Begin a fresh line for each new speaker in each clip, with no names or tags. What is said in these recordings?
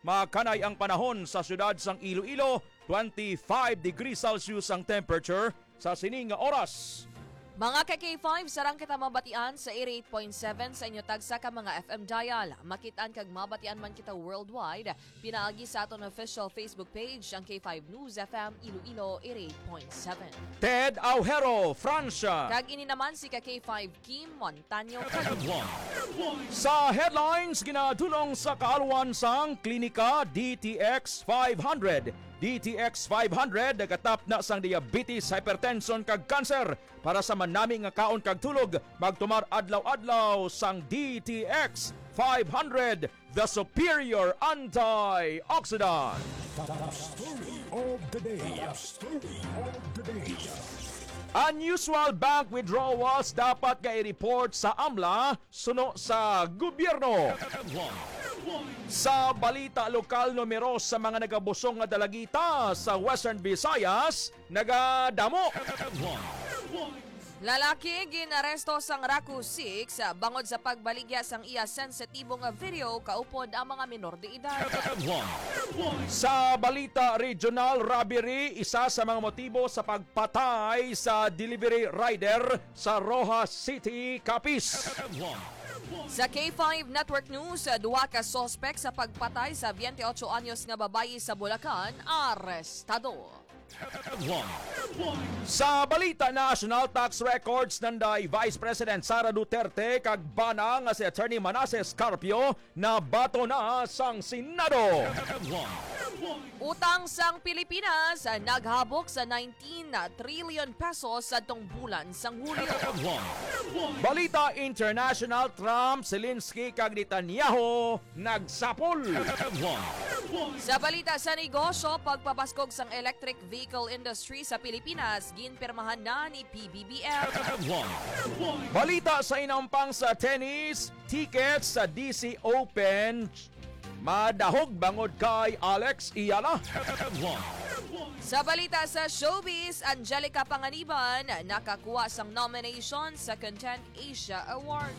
makanay ang panahon sa syudad sang Iloilo, 25 degrees Celsius ang temperature sa sining nga oras.
Mga ka-K5, sarang kita mabatian sa 88.7 sa inyo tagsa ka mga FM dial. Makitaan kag mabatian man kita worldwide. Pinaagi sa aton official Facebook page ang K5 News FM Iloilo 88.7.
Ted Aujero, Francia.
Kag ini naman si ka-K5 Kim Montaño.
Sa headlines, ginadulong sa kaaluan sang klinika DTX 500. DTX 500 nagatap na sang diabetes, hypertension kag cancer. Para sa manami nga kaon kag tulog, magtumar adlaw-adlaw sang DTX 500, the superior antioxidant.
Story of the day. Story of the day.
Unusual bank withdrawals dapat nga i-report sa AMLA suno sa gobyerno. Sa balita lokal, numero sa mga nagabusong nga dalagita sa Western Visayas nagadamo.
Lalaki ginaresto sang Raku 6 bangod sa pagbaligya sang iya sensitibo nga video kaupod ang mga minor de edad.
Sa balita regional, robbery, isa sa mga motibo sa pagpatay sa delivery rider sa Rojas City, Capiz.
Sa K5 Network News, duwa ka sospek sa pagpatay sa 28 anyos nga babayi sa Bulacan, arestado.
Sa balita national, tax records nanday Vice President Sara Duterte kag bana nga si Attorney Manasseh Carpio na bato na sang Senado.
Utang sang Pilipinas naghabok sa 19 trillion pesos sa tong bulan sang Hulyo.
Balita international, Trump, Zelensky kag Netanyahu nagsapol.
Sa balita sa negosyo, pagpapaskog sang electric vehicle industry sa Pilipinas, ginpirmahan na ni PBBM.
Balita sa inampang sa tennis, tickets sa DC Open madahog bangod kay Alex Iyala.
Sa balita sa showbiz, Angelica Panganiban nakakuha sang nomination sa Content Asia Award.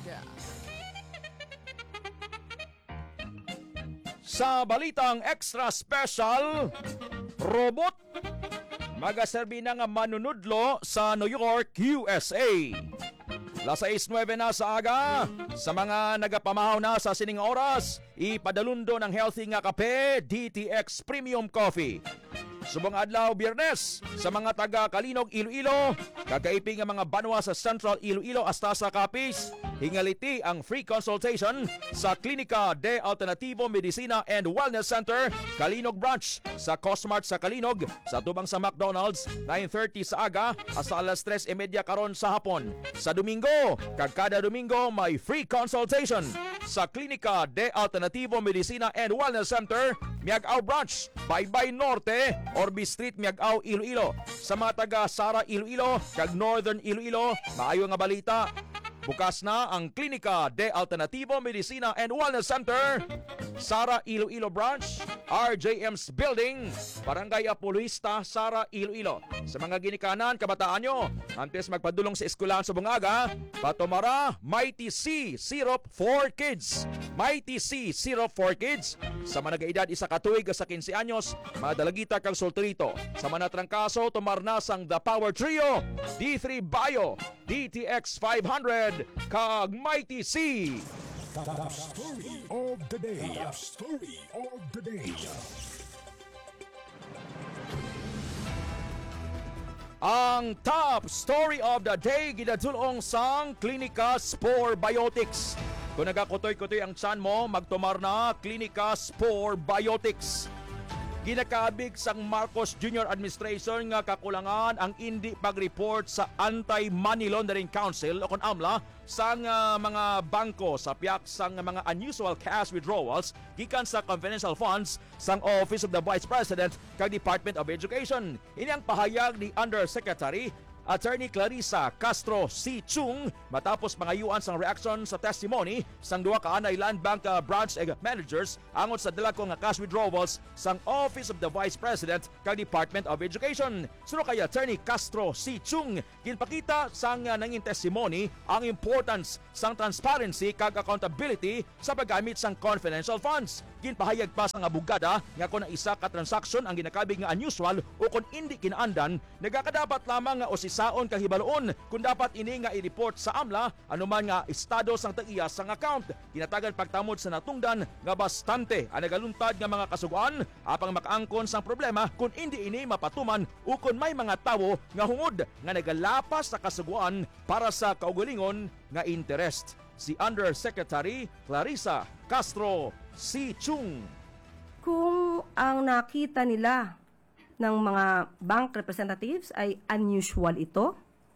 Sa balitang extra special, robot magaserbi na nga manunudlo sa New York, USA. Las 6:09 na sa aga. Sa mga nagapamahaw na sa sining oras, ipadalundo ng healthy nga kape, DTX Premium Coffee. Subong adlaw Biyernes sa mga taga Kalinog, Iloilo, kagaiping nga mga banwa sa Central Iloilo hasta sa Capiz, hingaliti ang free consultation sa Klinika de Alternativo Medicina and Wellness Center, Kalinog Branch, sa Cosmart sa Kalinog, sa tubang sa McDonald's, 9:30 sa aga hasta alas 3:30 karon sa hapon. Sa Domingo, kada Domingo may free consultation sa Klinika de Alternativo Medicina and Wellness Center, Miagao Branch, Baybay Norte, Orbi Street, Miagao, Iloilo. Sa mga taga Sara, Iloilo, kag Northern Iloilo, maayo nga balita. Bukas na ang Klinika de Alternativo Medicina and Wellness Center, Sara, Iloilo Branch, RJM's Building, Barangay Apoloista, Sara, Iloilo. Sa mga ginikanan, kabataan nyo, antes magpadulong sa eskwelahan sa bungaga, patumara Mighty C Syrup for Kids. Mighty C Syrup for Kids. Sa mga nag-edad isa katuig sa 15 anyos, mga dalagita kang solterito. Sa mga trangkaso, tumarnasang The Power Trio, D3 Bio, DTX 500, kag Mighty C.
The story of the day. The story of the day.
Ang top story of the day ginadulong sang Klinika Spore Biotics. Kung nagakutoy-kutoy ang tiyan mo, magtumar na Klinika Spore Biotics. Ginakabig sang Marcos Jr. Administration nga kakulangan ang hindi pag-report sa Anti-Money Laundering Council o kon AMLA sang mga bangko sa piyak sang mga unusual cash withdrawals gikan sa confidential funds sang Office of the Vice President kag Department of Education. Ini ang pahayag ni Undersecretary Attorney Clarissa Castro C. Chung matapos pangayuan sang reaction sa testimony sang duha ka anay Land Bank branch managers angon sa dalako nga cash withdrawals sang Office of the Vice President kag Department of Education. Suno kay Attorney Castro C. Chung, ginpakita sang nanging testimony ang importance sang transparency kag accountability sa paggamit sang confidential funds. Ginpahayag pa sa nga bugada nga kung ang isa ka transaksyon ang ginakabig nga unusual o kung hindi kinaandan, nagakadapat lamang nga osisaon kahibaloon kung dapat ini nga i-report sa AMLA anuman nga estado sang tag-iya sang account. Ginatagan pagtamod sa natungdan nga bastante ang nagaluntad nga mga kasuguan apang makaangkon sang problema kung hindi ini mapatuman o kung may mga tawo nga hungod nga nagalapas sa kasuguan para sa kaugalingon nga interest. Si Undersecretary Clarissa Castro C. Chung.
Kung ang nakita nila ng mga bank representatives ay unusual ito,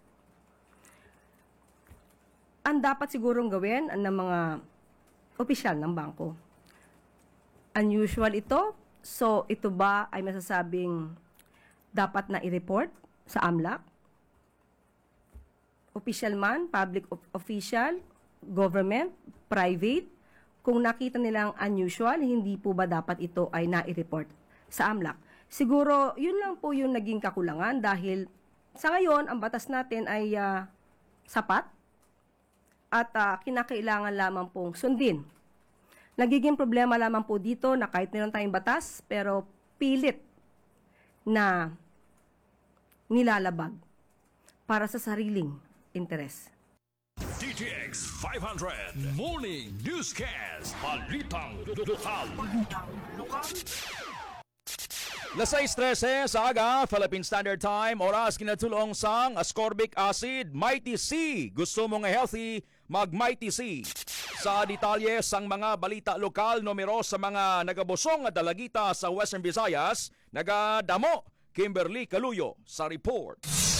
ang dapat sigurong gawin ng mga opisyal ng bangko. Unusual ito, so ito ba ay masasabing dapat na i-report sa AMLAC? Official man, public official, government, private, kung nakita nilang unusual, hindi po ba dapat ito ay na-report sa AMLAC? Siguro, yun lang po yung naging kakulangan dahil sa ngayon, ang batas natin ay sapat at kinakailangan lamang pong sundin. Nagiging problema lamang po dito na kahit meron tayong batas, pero pilit na nilalabag para sa sariling interes.
DTX 500 Morning Newscast. Balitang lokal.
Lasay 13 sa aga, Philippine Standard Time, oras kinatulong sang ascorbic acid, Mighty C. Gusto mo nga healthy, mag Mighty C. Sa detalye sang mga balita lokal, numero sa mga nagabusong nga dalagita sa Western Visayas, nagadamo Kimberly Caluyo sa report.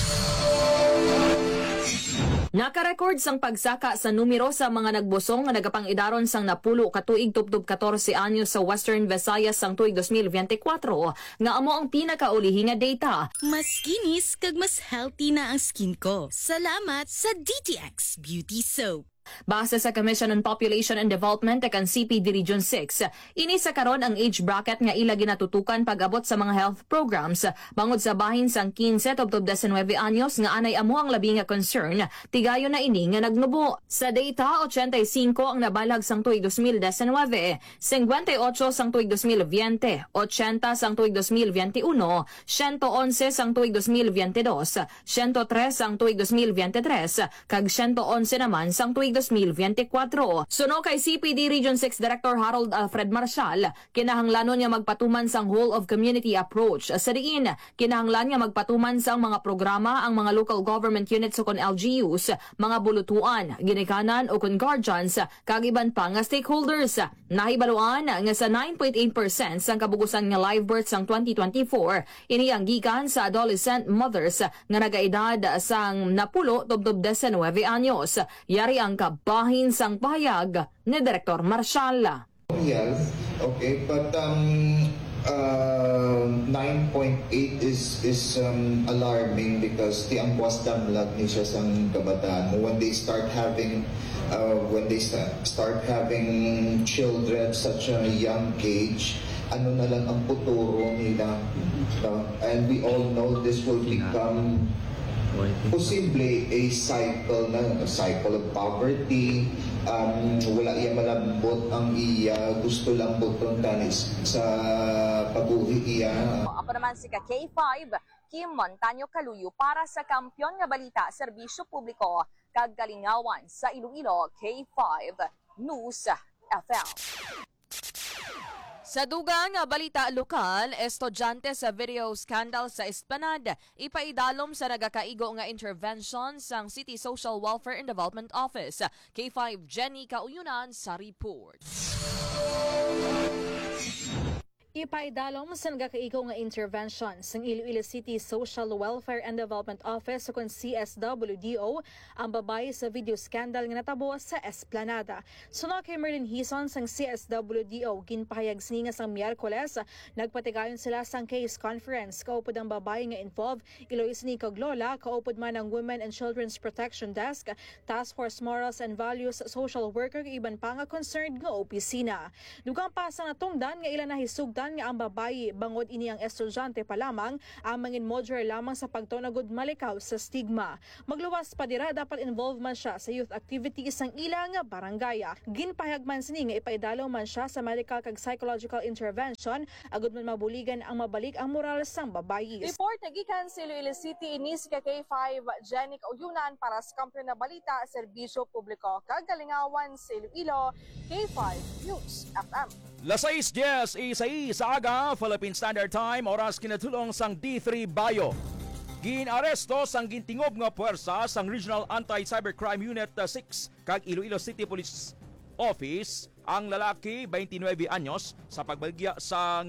Nakarecord sang pagsaka sa numero sa mga nagbusong nga nagapangidaron sang napulo katuig tubtob 14 anyos sa Western Visayas sang tuig 2024 nga amo ang pinakaulihi nga data.
Mas kinis kag mas healthy na ang skin ko. Salamat sa DTX Beauty Soap.
Base sa Commission on Population and Development kan CPD Region 6, ini sa karon ang age bracket nga ila ginatutukan pag-abot sa mga health programs bangod sa bahin sang 15 tubtob 19 anyos nga anay amo ang labi nga concern, tigayon na ini nga nagnubo. Sa data, 85 ang nabalag sang tuig 2019, 58 sang tuig 2020, 80 sang tuig 2021, 111 sang tuig 2022, 103 sang tuig 2023, kag 111 naman sang tuig 2024. Suno kay CPD Region 6 Director Harold Alfred Marshall, kinahanglanon nga magpatuman sang whole of community approach. Sa diin, kinahanglan nga magpatuman sang mga programa ang mga local government units o kon LGUs, mga bulutuan, ginikanan o kon guardians, kag iban pa nga stakeholders. Nahibaluan nga sa 9.8% sang kabugusan nga live births sang 2024, ini ang gikan sa adolescent mothers nga nagaedad sang napulo tubtob 19 anyos. Yari ang kabahin sang pahayag ni Director Marshall.
Health, okay, but 9.8 is alarming because the angkwas damlag ni siya sang kabataan. When they start having children such a young age, ano na lang ang futuro nila, no? And we all know this will become posible a cycle of poverty. Wala iya malambot ang iya, gusto lang butong tanis sa pag-uwi iya.
Ako naman si K5 Kim Montaño Caluyo para sa Kampiyon nga Balita, Serbisyo Publiko, kag Kalingawan sa Iloilo, K5 News FM.
Sa dugang nga balita lokal, estudyante sa video scandal sa Esplanade, ipaidalom sa nagakaigo nga intervention sang City Social Welfare and Development Office. K5 Jenny Kauyunan sa report.
Ipaidalom sa nagakaigo nga intervention sa Iloilo City Social Welfare and Development Office o CSWDO ang babae sa video scandal nga natabo sa Esplanada. Suno kay Merlin Hison sang CSWDO, ginpahayag sininga sang Miyerkules, nagpatigayon sila sang case conference. Kaupod ang babae nga involved, Eloise ni Caglola, kaupod man ang Women and Children's Protection Desk, Task Force Morals and Values Social Worker, iban pa nga concerned nga opisina. Dugang pa sa natungdan nga ilan na hisugdan Giingon nga ang babayi bangod ini ang estudyante pa lamang ang mangin modular lamang sa pagtunagod malikaw sa stigma. Magluwas pa dira dapat involved man siya sa youth activities sang ilang barangaya. Ginpahayag man sini nga ipaidalaw man siya sa medical kag psychological intervention agud man mabuligan ang mabalik ang moral sang babayi.
Report nagikan sa Iloilo City inis ka K5 Jenny Uyunan para sa Kampiyon na Balita, Serbisyo Publiko, Kagalingawan sa Iloilo, K5 News FM.
Las 6:10 sa aga, Philippine Standard Time, oras kinatulong sang D3 Bayo. Ginaresto sang gintingob nga puwersa sang Regional Anti-Cybercrime Unit 6 kag Iloilo City Police Office ang lalaki 29 anyos sa pagbaligya sang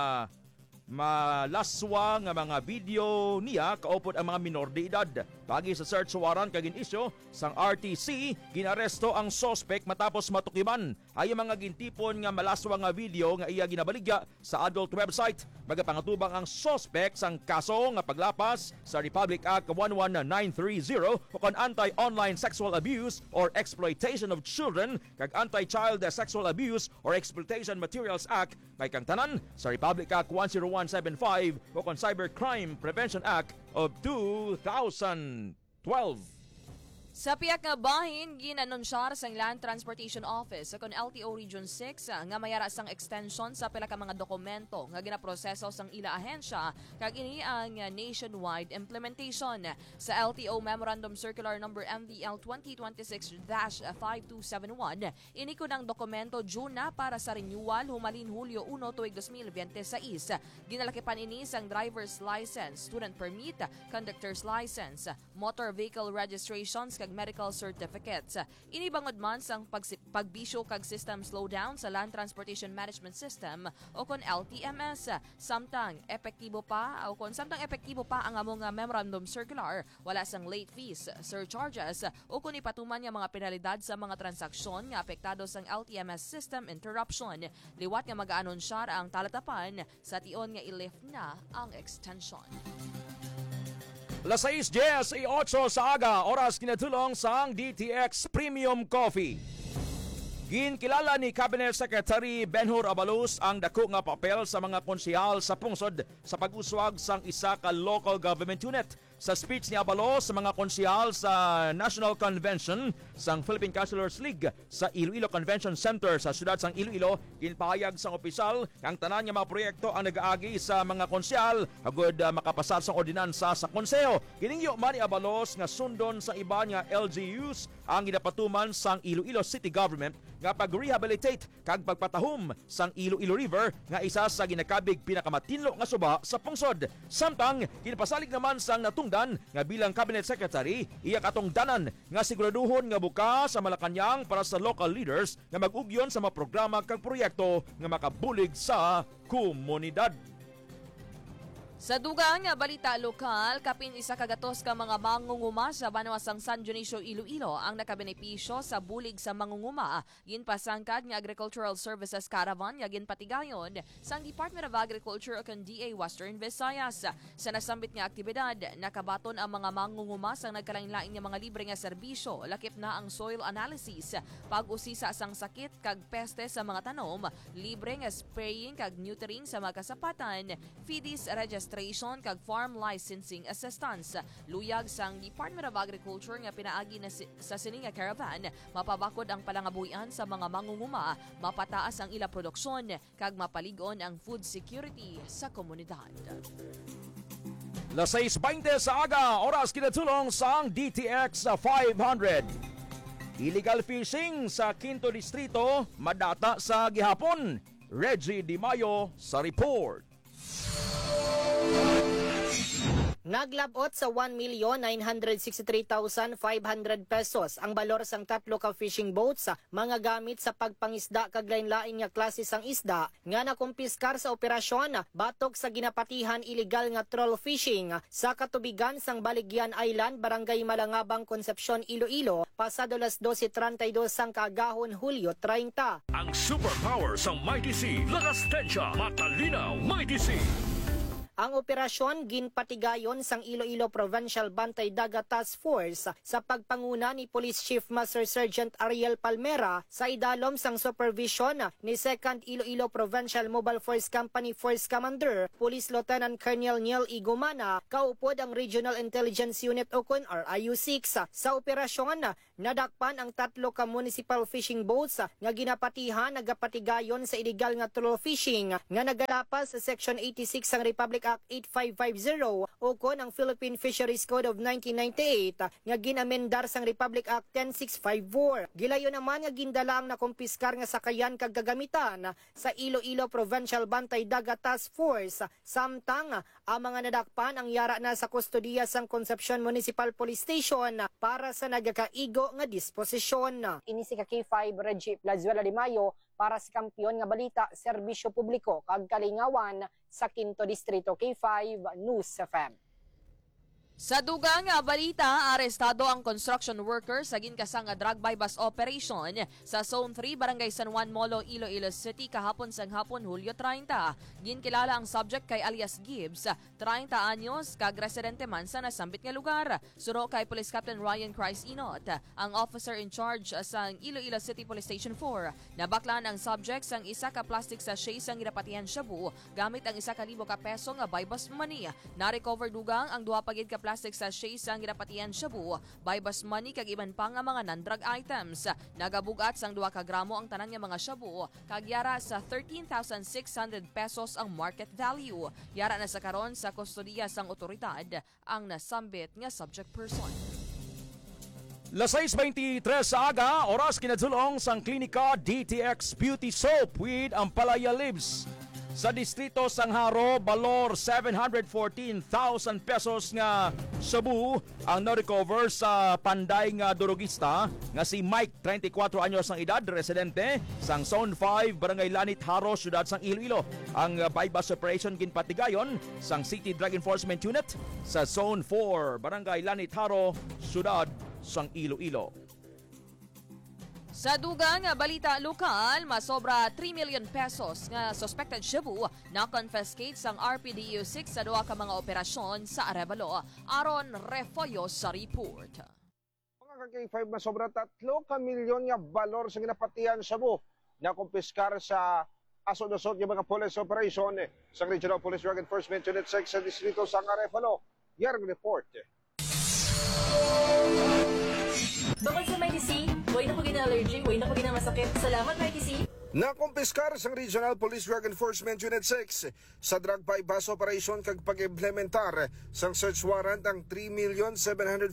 malaswa nga mga video niya kaupod ang mga minor de edad. Pagi sa search warrant kag ginisyo sang RTC, ginaresto ang suspect matapos matukiman ay mga gintipon nga malaswa nga video nga iya ginabaligya sa adult website. Magapangatubang ang suspect sang kaso nga paglapas sa Republic Act 11930 o kon Anti-Online Sexual Abuse or Exploitation of Children kag Anti-Child Sexual Abuse or Exploitation Materials Act may kang tanan sa Republic Act 10175 o kon Cybercrime Prevention Act of 2012.
Sa piyak nga bahin, ginanonsyar sang Land Transportation Office sa LTO Region 6 nga mayara sang extension sa pila ka mga dokumento nga ginaproseso sang ila ahensya kag ini ang nationwide implementation. Sa LTO Memorandum Circular Number MVL 2026-5271, ini ko ng dokumento June na para sa renewal humalin Hulyo 1 tuig 2026. Ginalakipan ini sang driver's license, student permit, conductor's license, motor vehicle registrations kag medical certificates. Inibangod man sang pagbisyo kag system slowdown sa Land Transportation Management System o kon LTMS. Samtang epektibo pa ang among memorandum circular, wala sang late fees, surcharges o kun ipatuman nga mga penalidad sa mga transaksyon nga apektado sang LTMS system interruption. Liwat nga mag-aanonsyar ang talatapan sa tion nga i-lift na ang extension.
Las 6:10 sa aga, oras kinatulong sang DTX Premium Coffee. Ginkilala ni Cabinet Secretary Benhur Abalos ang dako nga papel sa mga konsehal sa pungsod sa pag-uswag sang isa ka local government unit. Sa speech ni Abalos sa mga konsehal sa National Convention sang Philippine Councilors League sa Iloilo Convention Center sa siyudad sang Iloilo, ginpahayag sang opisyal ang tanan nga mga proyekto ang nag-aagi sa mga konsehal agud makapasar sang ordinansa sa konseho. Giningyo man ni Abalos nga sundon sa iba nga LGUs ang ginapatuman sang Iloilo City Government nga pag-rehabilitate kag pagpatahom sang Iloilo River nga isa sa ginakabig pinakamatinlo nga suba sa pungsod. Samtang ginapasalig naman sang natungdan nga bilang Cabinet Secretary, iya katong danan nga siguraduhon nga bukas sa Malacañang para sa local leaders nga mag-ugyon sa mga programa kag proyekto nga makabulig sa komunidad.
Sa dugang nga balita lokal, kapin isa kagatos ka mga mangunguma sa banwasang San Dionisio, Iloilo ang nakabenepisyo sa bulig sa mangunguma. Ginpasangkad nga Agricultural Services Caravan nga ginpatigayon sang Department of Agriculture o DA Western Visayas. Sa nasambit nga aktibidad, nakabaton ang mga mangunguma sang nagkalain-lain nga mga libre nga serbisyo, lakip na ang soil analysis, pag-usisa sang sakit kag peste sa mga tanom, libre nga spraying kag neutering sa mga kasapatan, feedies registration kag farm licensing assistance. Luyag sang Department of Agriculture nga pinaagi na sa sini nga caravan, mapabakod ang palangabuhian sa mga mangunguma, mapataas ang ila produksyon kag mapaligon ang food security sa komunidad.
Las 6:20 sa aga, oras kinatulong sang DTX 500. Illegal fishing sa Quinto Distrito, madata sa gihapon. Reggie Di Mayo sa report.
Naglabot sa 1,963,500 pesos ang balor sang tatlo ka fishing boats, mga gamit sa pagpangisda kag lain-lain nga klase sang isda nga nakumpiskar sa operasyon batok sa ginapatihan illegal nga troll fishing sa katubigan sang Baligyan Island, Barangay Malangabang, Concepcion, Iloilo, pasado las 12:32 sang kaagahon Hulyo 30.
Ang superpower sa Mighty C, Lakas Tensya, Matalinaw, Mighty C.
Ang operasyon ginpatigayon sang Iloilo Provincial Bantay Dagat Task Force sa pagpanguna ni Police Chief Master Sergeant Ariel Palmera sa idalom sang supervision ni 2nd Iloilo Provincial Mobile Force Company Force Commander Police Lieutenant Colonel Niel Igumana, kaupod ang Regional Intelligence Unit o kun RIU-6. Sa operasyon, nadakpan ang 3 ka municipal fishing boats nga ginapatihan nagapatigayon sa illegal nga troll fishing nga nagalapas sa Section 86 sang Republic Act 8550 o kun ang Philippine Fisheries Code of 1998 nga ginamendar sang Republic Act 10654. Gilayon naman nga gindala ang nakumpiskar nga sakayan kag gagamitan sa Iloilo Provincial Bantay Dagat Task Force. Samtang ang mga nadakpan ang yara na sa kustodiya sang Concepcion Municipal Police Station para sa nagakaigo nga disposisyon. Ini si K5 Reggie Plazuela de Mayo para sa Kampiyon nga Balita, Serbisyo Publiko kag Kalingawan sa 5th Distrito. K5 News FM.
Sa dugang balita, arestado ang construction worker sa ginkasang drug bypass operation sa Zone 3, Barangay San Juan Molo, Iloilo City kahapon sang hapon Hulyo 30. Ginkilala ang subject kay alias Gibbs, 30 anyos, kag residente man sa nasambit nga lugar. Suro kay Police Captain Ryan Christ Inot, ang officer in charge sa Iloilo City Police Station 4. Nabaklan ang subject sang isa ka plastic sachet sang ginapatihan shabu gamit ang 1,000 ka peso nga bypass money. Na-recover dugang ang duha pagid ka plastic sachet sang ginapatihan shabu, bypass money kag iban pa nga mga non-drug items. Nagabugat sang 2 ka gramo ang tanan nga mga shabu, kag yara sa 13,600 pesos ang market value. Yara na sa karon sa kustodiya sang otoridad ang nasambit nga subject person.
Las 6:23 sa aga, oras kinadulong sang klinika DTX Beauty Soap with Ampalaya Lives. Sa distrito Sangharo, balor 714,000 pesos nga shabu ang na-recover sa panday nga durugista nga si Mike, 34 anyos ang edad, residente sang Zone 5, Barangay Lanit Haro, Syudad sang Iloilo. Ang bypass operation ginpatigayon sang City Drug Enforcement Unit sa Zone 4, Barangay Lanit Haro, Syudad sang Iloilo.
Sa dugang balita lokal, masobra 3 million pesos nga suspected shabu na confiscate sang RPDU-6 sa 2 ka mga operasyon sa Arevalo. Aron Refoyo sa report.
Mga K5, masobra 3 ka milyon nga balor sa ginapatihan shabu na kumpiskar sa asod-asod yung mga police operation sa Regional Police Drug Enforcement Unit 6 sa distrito sa Arevalo. Yarang report.
Bukod sa medicine, huwag na po gina-allergy, huwag na po gina-masakit. Salamat, medicine.
Nakumpiskar sa Regional Police Drug Enforcement Unit 6 sa drug bypass operation kag pag-implementar sang search warrant ang 3,740,000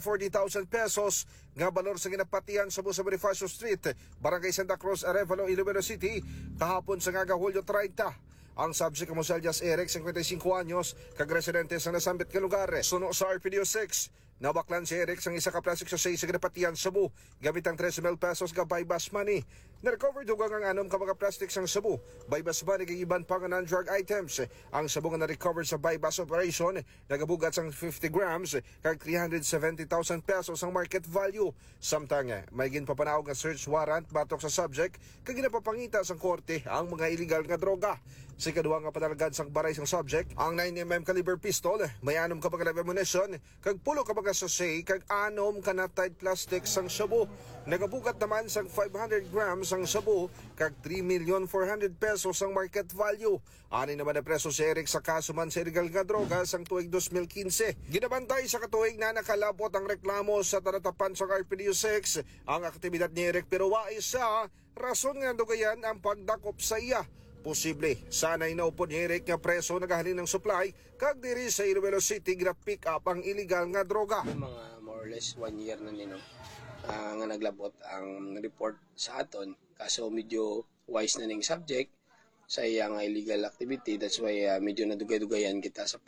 pesos nga balor sa ginapatihan sa Bonifacio Street, Barangay Santa Cruz, Arevalo, Iloilo City kahapon sa nga Hulyo 30. Ang subject mo si alias Eric, 55 anyos, kag residente sa nasambit nga lugar. Suno sa RPDO 6, nabaklan si Eric sang isa ka plastic sachet sa ginapatihan Cebu gamit ang 13,000 pesos nga bypass money. Na-recover dugang ang 6 ka mga plastic sang Cebu, bypass money kag iban pa nga non-drug items. Ang Cebu nga na-recover sa bypass operation, nagabugat sang 50 grams kag 370,000 pesos ang market value. Samtang may ginpapanaog nga search warrant batok sa subject kag ginapapangita sang korte ang mga illegal nga droga. Sa ikaduha nga panalagad sang baray sang subject, ang 9mm caliber pistol, may 6 ka mga ammunition, kag 10 ka mga sachet, kag 6 ka na tight plastic sang shabu. Nagabugat naman sang 500 grams ang shabu, kag 3,400,000 pesos ang market value. Ani naman na preso si Eric sa kaso man sa illegal nga droga sang tuig 2015. Ginabantay sa katuig na nakalabot ang reklamo sa tanatapan sa RPDU 6 ang aktibidad ni Eric, pero wa isa rason nga dugayan ang pagdakop sa iya. Posible, sana'y naupod ni Eric nga preso nagahalin ng supply kag diri sa Iloilo City gra-pick up ang illegal nga droga.
Mga more or less 1 year na nino nga naglabot ang report sa aton. Kaso medyo wise na ning subject sa iyang illegal activity. That's why medyo nadugay-dugayan kita sa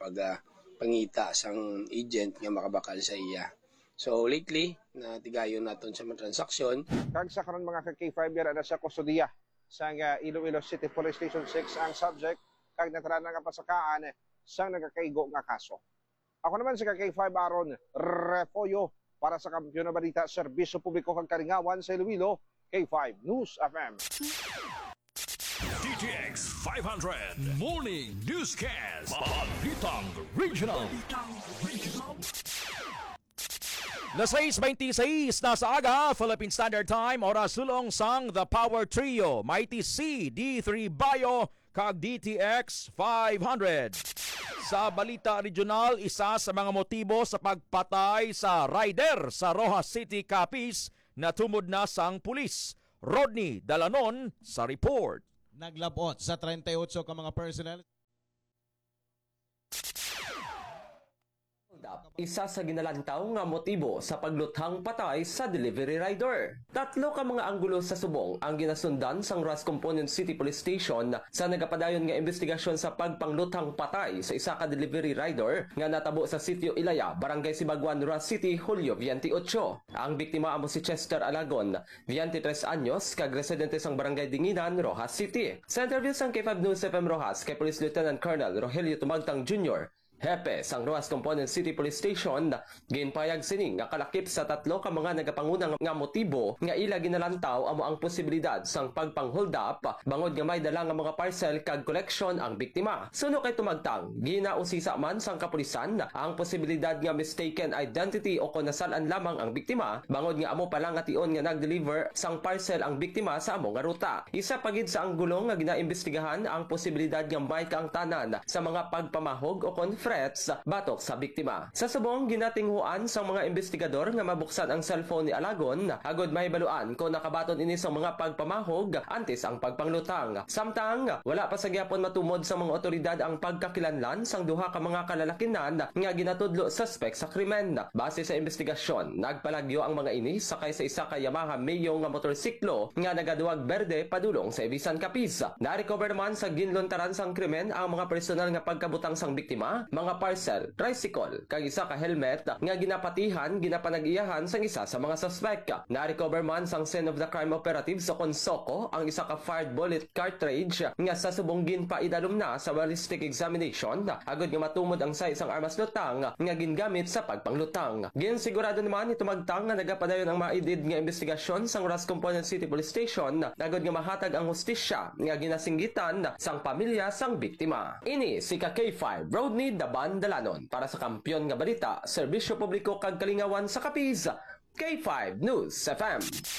pangita sang agent nga makabakal sa iya. So lately, natigayon naton sa mga transaksyon.
Kag sa karon mga ka-K5 na sa kustodiya sa Iloilo City Police Station 6 ang subject kag natara nga pasakaan sa nagakaigo nga kaso. Ako naman si K5 Aron Refoyo para sa Kampiyon na Balita, Serbisyo Publiko kag Kalingawan sa Iloilo, K5 News FM.
DTX DTX 500 Morning Newscast.
Balitang Regional. Las 6:26 na sa aga, Philippine Standard Time, oras sulong sang The Power Trio, Mighty C, D3 Bio, kag DTX 500. Sa balita regional, isa sa mga motibo sa pagpatay sa rider sa Rojas City, Capiz na tumod na sang pulis. Rodney Dalanon sa report.
Naglabot sa 38 ka mga personnel.
Isa sa ginalantaw nga motibo sa pagluthang patay sa delivery rider. 3 ka mga anggulo sa subong ang ginasundan sang Rojas Component City Police Station sa nagapadayon nga investigasyon sa pagpangluthang patay sa isa ka delivery rider nga natabo sa sitio Ilaya, Barangay Sibaguan, Rojas City, Hulyo 28. Ang biktima amo si Chester Alagon, 23 anyos, kag residente sang Barangay Dinginan, Rojas City. Sa interview sang K5 News FM Rojas kay Police Lieutenant Colonel Rogelio Tumagtang Jr., Hepe sang Rojas Component City Police Station, ginpayag sining nga kalakip sa 3 ka mga nagapangunang nga motibo nga ila ginalantaw amo ang posibilidad sang pagpang-hold up bangod nga may dala nga mga parcel kag collection ang biktima. Suno kay Tumagtang, ginausisa man sang kapulisan ang posibilidad nga mistaken identity o kunasalan lamang ang biktima bangod nga amo pala nga tion nga nag-deliver sang parcel ang biktima sa amo nga ruta. Isa pagid sa anggulong nga ginaimbestigahan ang posibilidad nga may kaangtanan sa mga pagpamahog o threats batok sa biktima. Sa subong ginatinghuan sa mga investigador nga mabuksan ang cellphone ni Alagon agod mahibaluan kung nakabaton ini sa mga pagpamahog antes ang pagpanglutang. Samtang wala pa sa gyapon matumod sa mga otoridad ang pagkakilanlan sang duha ka mga kalalakinan nga ginatudlo suspect sa krimen. Base sa investigasyon, nagpalagyo ang mga ini sakay sa isa ka Yamaha Mio nga motorsiklo nga nagaduwag berde padulong sa Ibisan, Capiz. Na-recover naman sa ginluntaran sang krimen ang mga personal nga pagkabutang sang biktima, mga parcel, tricycle, kag isa ka helmet nga ginapatihan, ginapanag-iyahan sang isa sa mga suspect. Na-recover man sang scene of the crime operative sa Consoko ang isa ka fired bullet cartridge nga sa subong ginpaidalom na sa ballistic examination agod nga matumod ang sa isang armas lutang nga gingamit sa pagpanglutang. Ginsigurado naman ni Tumagtang nga nagapadayon ang maidid nga investigasyon sang Rojas Component City Police Station agod nga mahatag ang hustisya nga ginasinggitan sang pamilya sang biktima. Ini si K5 Rodney Daban Dalanon para sa Kampiyon nga Balita, Serbisyo Publiko kag Kalingawan sa Capiz, K5 News FM.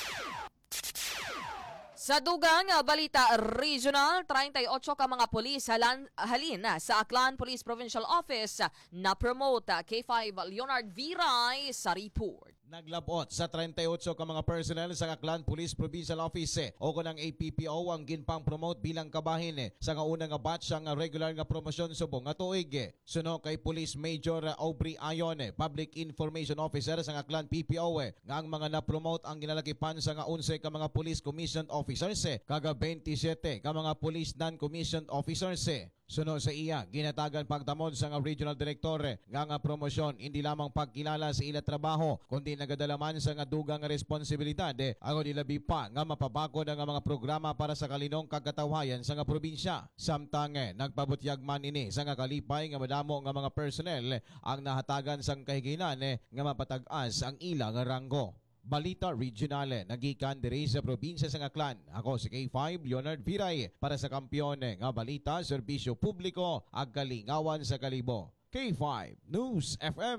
Sa dugang balita regional, 38 ka mga pulis halin sa Aklan Police Provincial Office na promote. K5 Leonard Viray sa report.
Naglabot sa 38 ka mga personnel sa Aklan Police Provincial Office o kunang APPO ang ginpang promote bilang kabahin sa unang batch ang regular nga promosyon subong nga tuig. Suno kay Police Major Aubrey Ayon, Public Information Officer sa Aklan PPO, nga ang mga na-promote ang ginalakipan sa 11 ka mga Police Commissioned Officers kaga 27 ka mga Police Non-Commissioned Officers. Suno sa iya, ginatagan pagtamod sa Regional Director nga promosyon hindi lamang pagkilala sa ila trabaho kundi nagadalaman sa dugang responsibilidad agod ilabi pa nga mapabakod ang mga programa para sa kalinong kagkatawayan sa probinsya. Samtang nagpabutyag man ini sa kalipay nga madamo nga mga personnel ang nahatagan sang kahiginan nga mapatag-as ang ilang ranggo. Balita Regional, nagikan diri sa probinsya sa Aklan. Ako si K5 Leonard Viray para sa Kampiyon nga Balita, Serbisyo Publiko ag Kalingawan sa Kalibo. K5 News FM.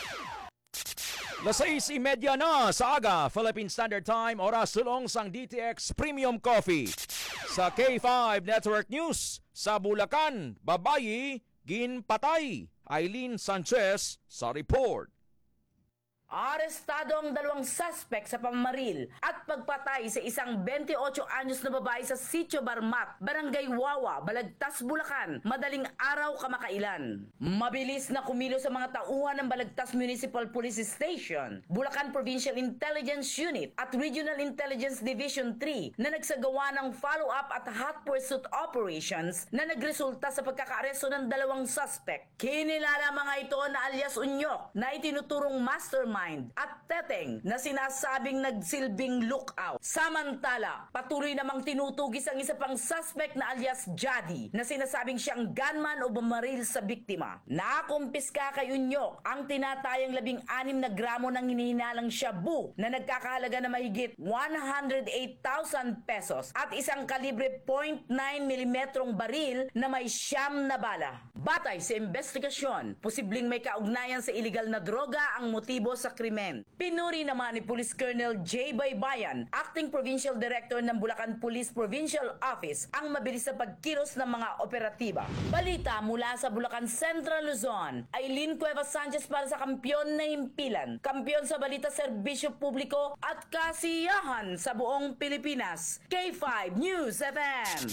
Las 6:30 na sa aga, Philippine Standard Time, oras sulong sang DTX Premium Coffee. Sa K5 Network News, sa Bulacan, babayi, ginpatay. Eileen Sanchez sa report.
Arestado ang 2 suspect sa pamamaril at pagpatay sa isang 28 anyos na babae sa Sitio Barmat, Barangay Wawa, Balagtas, Bulacan, madaling araw kamakailan. Mabilis na kumilos sa mga tauhan ng Balagtas Municipal Police Station, Bulacan Provincial Intelligence Unit at Regional Intelligence Division 3 na nagsagawa ng follow-up at hot pursuit operations na nagresulta sa pagkakaaresto ng 2 suspect. Kinilala mga ito na alias Unyok na itinuturong mastermind mastermind at teteng na sinasabing nagsilbing lookout. Samantala, patuloy namang tinutugis ang isa pang suspect na alias Jadi na sinasabing siyang gunman o bumaril sa biktima. Nakumpiska kay Unyok ang tinatayang 16 na gramo ng hinihinalang shabu na nagkakahalaga na mahigit 108,000 pesos at isang kalibre .9mm baril na may 9 na bala. Batay sa investigasyon, posibleng may kaugnayan sa iligal na droga ang motibo sa krimen. Pinuri naman ni Police Colonel J. Baybayan, Acting Provincial Director ng Bulacan Police Provincial Office, ang mabilis na pagkilos ng mga operatiba. Balita mula sa Bulacan Central Luzon, Aileen Cuevas Sanchez para sa Kampiyon na Himpilan, kampiyon sa balita serbisyo publiko at kasiyahan sa buong Pilipinas. K5 News FM.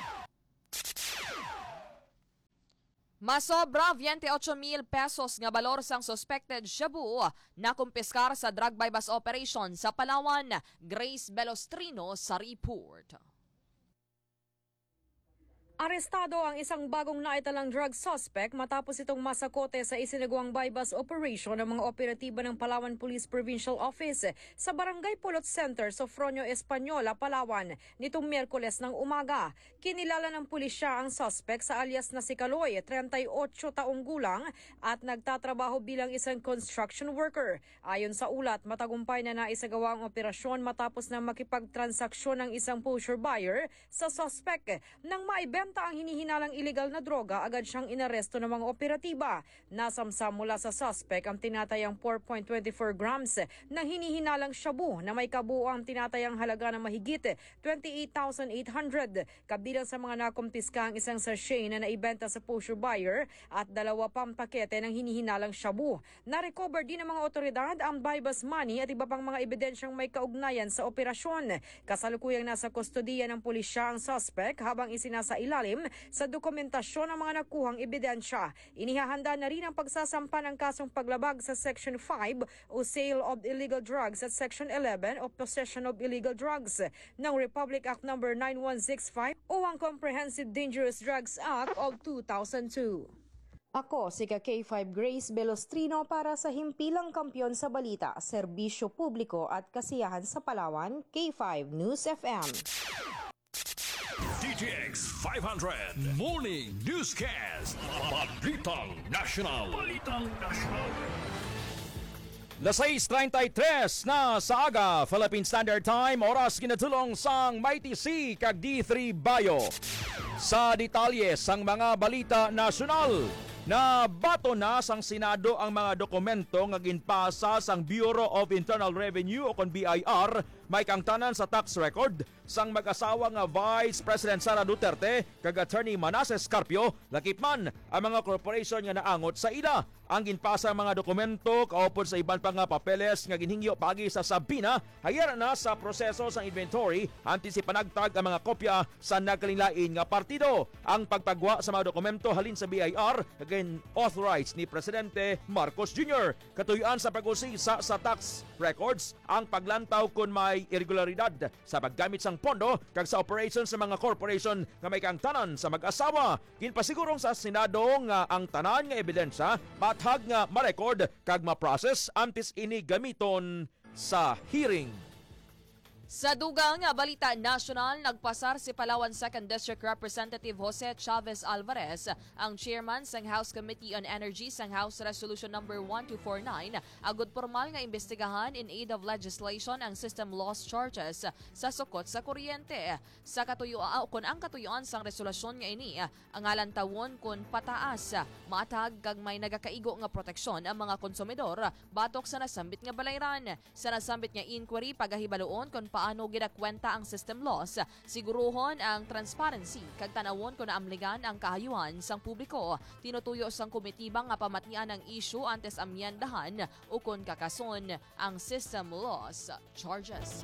Masobra 28,000 pesos nga balor sang suspected shabu na kumpiskar sa drug bypass operation sa Palawan. Grace Belostrino sa report.
Arestado ang isang bagong naitalang drug suspect matapos itong masakote sa isinagawang bypass operation ng mga operatiba ng Palawan Police Provincial Office sa Barangay Pulot Center, Sofronio Española, Palawan nitong Miyerkules ng umaga. Kinilala ng pulisya ang suspect sa alias na si Kaloy, 38 taong gulang at nagtatrabaho bilang isang construction worker. Ayon sa ulat, matagumpay na naisagawa ang operasyon matapos na makipagtransaksyon ng isang pusher buyer sa suspect. Nang maibenta ang hinihinalang iligal na droga, agad siyang inaresto ng mga operatiba. Nasamsam mula sa suspect ang tinatayang 4.24 grams ng hinihinalang shabu na may kabuuang tinatayang halaga na mahigit 28,800. Kabilang sa mga nakumpiska ang isang sachet na naibenta sa pusher buyer at 2 pang pakete ng hinihinalang shabu. Na-recover din ng mga otoridad ang bypass money at iba pang mga ebidensyang may kaugnayan sa operasyon. Kasalukuyang nasa kustodiya ng pulisya ang suspect habang isinasailalim sa dokumentasyon ng mga nakuhang ebidensya. Inihahanda na rin ang pagsasampa ng kasong paglabag sa Section 5 o Sale of Illegal Drugs at Section 11 o Possession of Illegal Drugs ng Republic Act No. 9165 o ang Comprehensive Dangerous Drugs Act of 2002. Ako si K5 Grace Belostrino para sa Himpilang Kampiyon sa Balita, Serbisyo Publiko at Kasiyahan sa Palawan, K5 News FM.
DTX 500 Morning Newscast. Balitang National.
Las 6:33 na sa aga, Philippine Standard Time, oras ginatulong sang Mighty C kag D3 Bayo. Sa detalye sang mga balita nasyonal, na bato na sang Senado ang mga dokumento nga ginpasa sang Bureau of Internal Revenue o kon BIR may kangtanan sa tax record sang mag-asawa nga Vice President Sara Duterte kag Attorney Manasseh Carpio, lakip man ang mga corporation nga naangot sa ila. Ang ginpasa mga dokumento kaupod sa iban pa nga papeles nga ginhingyo pagi sa Sabina, hayara na sa proseso sang inventory antes ipanagtag ang mga kopya sa nagkalinglain nga partido. Ang pagtagwa sa mga dokumento halin sa BIR again authorized ni Presidente Marcos Jr. Katuyan sa pag-usisa sa tax records ang paglantaw kung may irregularidad sa paggamit sang pondo kag sa operation sa mga corporation nga may kangtanan sa mag-asawa. Ginpasigurong sa Senado nga ang tanan nga ebidensya mathag nga ma-record kag ma-process antes ini gamiton sa hearing.
Sa dugang nga balita nasyonal, nagpasar si Palawan 2nd District Representative Jose Chavez Alvarez, ang chairman sang House Committee on Energy sang House Resolution No. 1249, agud formal nga imbestigahan in aid of legislation ang system loss charges sa sukot sa kuryente. Sa katuyuan kun ang katuyuan sang resolusyon nga ini, ang alantawon kun pataas, matag kag may nagakaigo nga proteksyon ang mga konsumidor batok sa nasambit nga balayran. Sa nasambit nga inquiry pagahibaloon kun paano ginakwenta ang system loss, siguruhon ang transparency kag tanawon kung naamligan ang kahayuan sang publiko. Tinutuyo sang komitiba nga pamatian ang issue antes amyandahan o kung kakason ang system loss charges.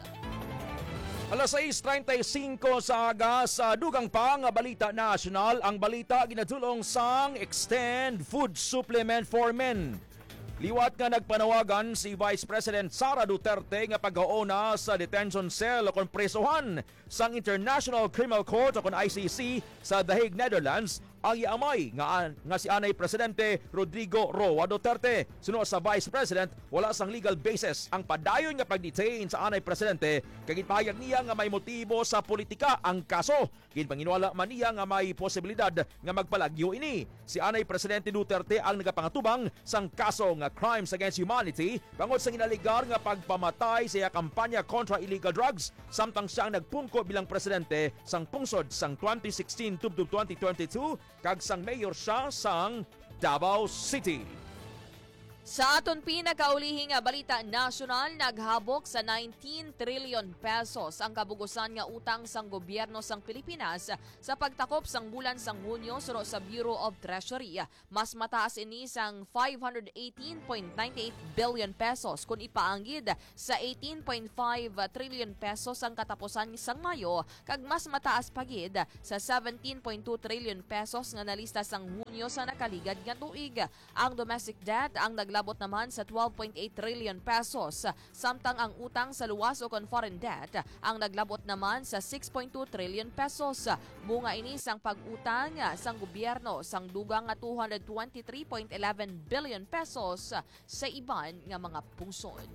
Alas 6:35 sa aga, sa dugang pa nga balita nasyonal, ang balita ginatulong sang Extend Food Supplement for Men. Liwat nga nagpanawagan si Vice President Sara Duterte nga pag-aona sa detention cell o kon presohan sang International Criminal Court o kon ICC sa The Hague, Netherlands ang iamay nga si anay Presidente Rodrigo Roa Duterte. Suno sa Vice President, wala sang legal basis ang padayon nga pag-detain sa anay Presidente kay gipahayag niya nga may motibo sa politika ang kaso. Ginpanginwala man niya nga may posibilidad nga magpalagyo ini. Si anay Presidente Duterte ang nagapangatubang sang kaso nga crimes against humanity bangod sa ginaligar nga pagpamatay sa kampanya kontra illegal drugs samtang siya ang nagpungko bilang presidente sang pungsod sang 2016 tubdub 2022 kag sang mayor siya sang Davao City.
Sa aton pinakaulihing nga balita nasyonal, naghabok sa 19 trillion pesos ang kabugusan nga utang sang gobyerno sang Pilipinas sa pagtakop sang bulan sang Hunyo suro sa Bureau of Treasury. Mas mataas ini sang 518.98 billion pesos kung ipaanggid sa 18.5 trillion pesos ang katapusan sang Mayo kag mas mataas pagid sa 17.2 trillion pesos nga nalista sang Hunyo sa nakaligad nga tuig. Ang domestic debt ang naglabot naman sa 12.8 trillion pesos, samtang ang utang sa luwas o foreign debt ang naglabot naman sa 6.2 trillion pesos. Bunga ini sang pag-utang sang gobyerno sang dugang nga 223.11 billion pesos sa iban nga mga pungsod.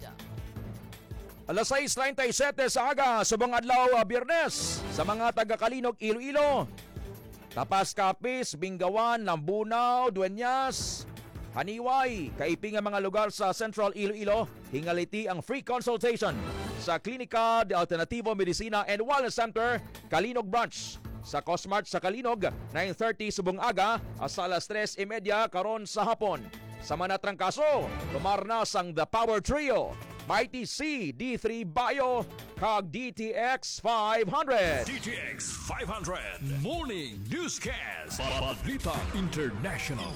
Alas 6:37 sa aga, subong adlaw Biyernes sa mga taga-Kalinog, Iloilo. Tapas Kapis, Bingawan, Lambunaw, Dueñas, Haniway, kaiping ang mga lugar sa Central Iloilo, hingaliti ang free consultation sa Klinika de Alternativo Medicina and Wellness Center, Kalinog Branch. Sa Cosmart sa Kalinog, 9:30 subong aga, hasta alas 3:30 karon sa hapon. Sa manatrang kaso, tumarnas ang The Power Trio, Mighty C, D3 Bio, kag DTX 500.
DTX 500 Morning Newscast. Balita International.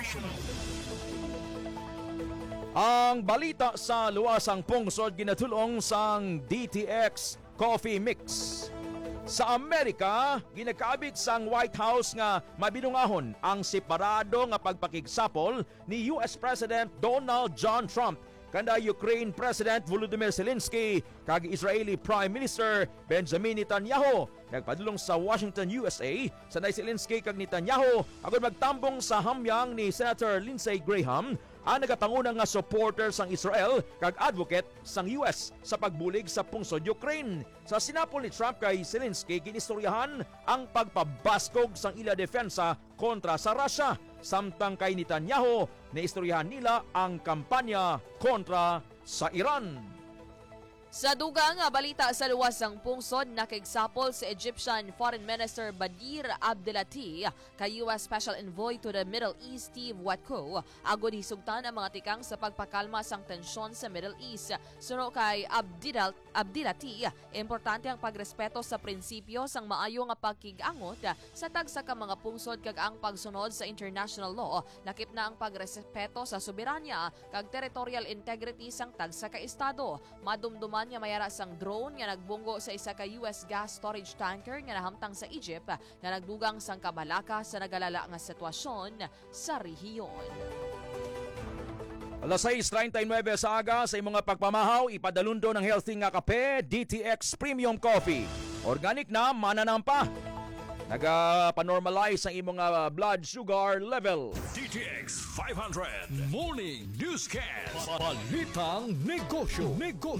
Ang balita sa luwasang pungsod ginatulong sang DTX Coffee Mix. Sa Amerika, ginakabit sang White House nga mabinungahon ang separado nga pagpakigsapol ni US President Donald John Trump kanda Ukraine President Volodymyr Zelensky kag Israeli Prime Minister Benjamin Netanyahu. Nagpadulong sa Washington, USA, sanay Zelensky kag Netanyahu agad magtambong sa hamyang ni Senator Lindsey Graham, ang nagapangunang nga supporter sang Israel kag advocate sang US sa pagbulig sa pungsod Ukraine. Sa sinapol ni Trump kay Zelensky, ginistoryahan ang pagpabaskog sang ila defensa kontra sa Russia. Samtang kay Netanyahu, naistoryahan nila ang kampanya kontra sa Iran.
Sa dugang balita sa luwasang pungsod, nakigsapol si Egyptian Foreign Minister Badir Abdelati kay US Special Envoy to the Middle East Steve Witkoff agod hisugtan ang mga tikang sa pagpakalma sang tensyon sa Middle East. Suno kay Abdelati, importante ang pagrespeto sa prinsipyo sang maayo nga pagkigangot sa tagsa ka mga pungsod kag ang pagsunod sa international law, lakip na ang pagrespeto sa soberanya kag territorial integrity sang tagsa ka estado. Madumduman nga mayara sang drone nga nagbunggo sa isa ka US gas storage tanker nga nahamtang sa Egypt nga nagdugang sang kabalaka sa nagalala nga sitwasyon sa rehiyon.
Alas 6:39 sa aga, sa imong pagpamahaw, ipadalundo ng healthy nga kape, DTX Premium Coffee. Organic na, mananampa. Nagapanormalize ang imong blood sugar level.
DTX 500 Morning Newscast. Balitang negosyo.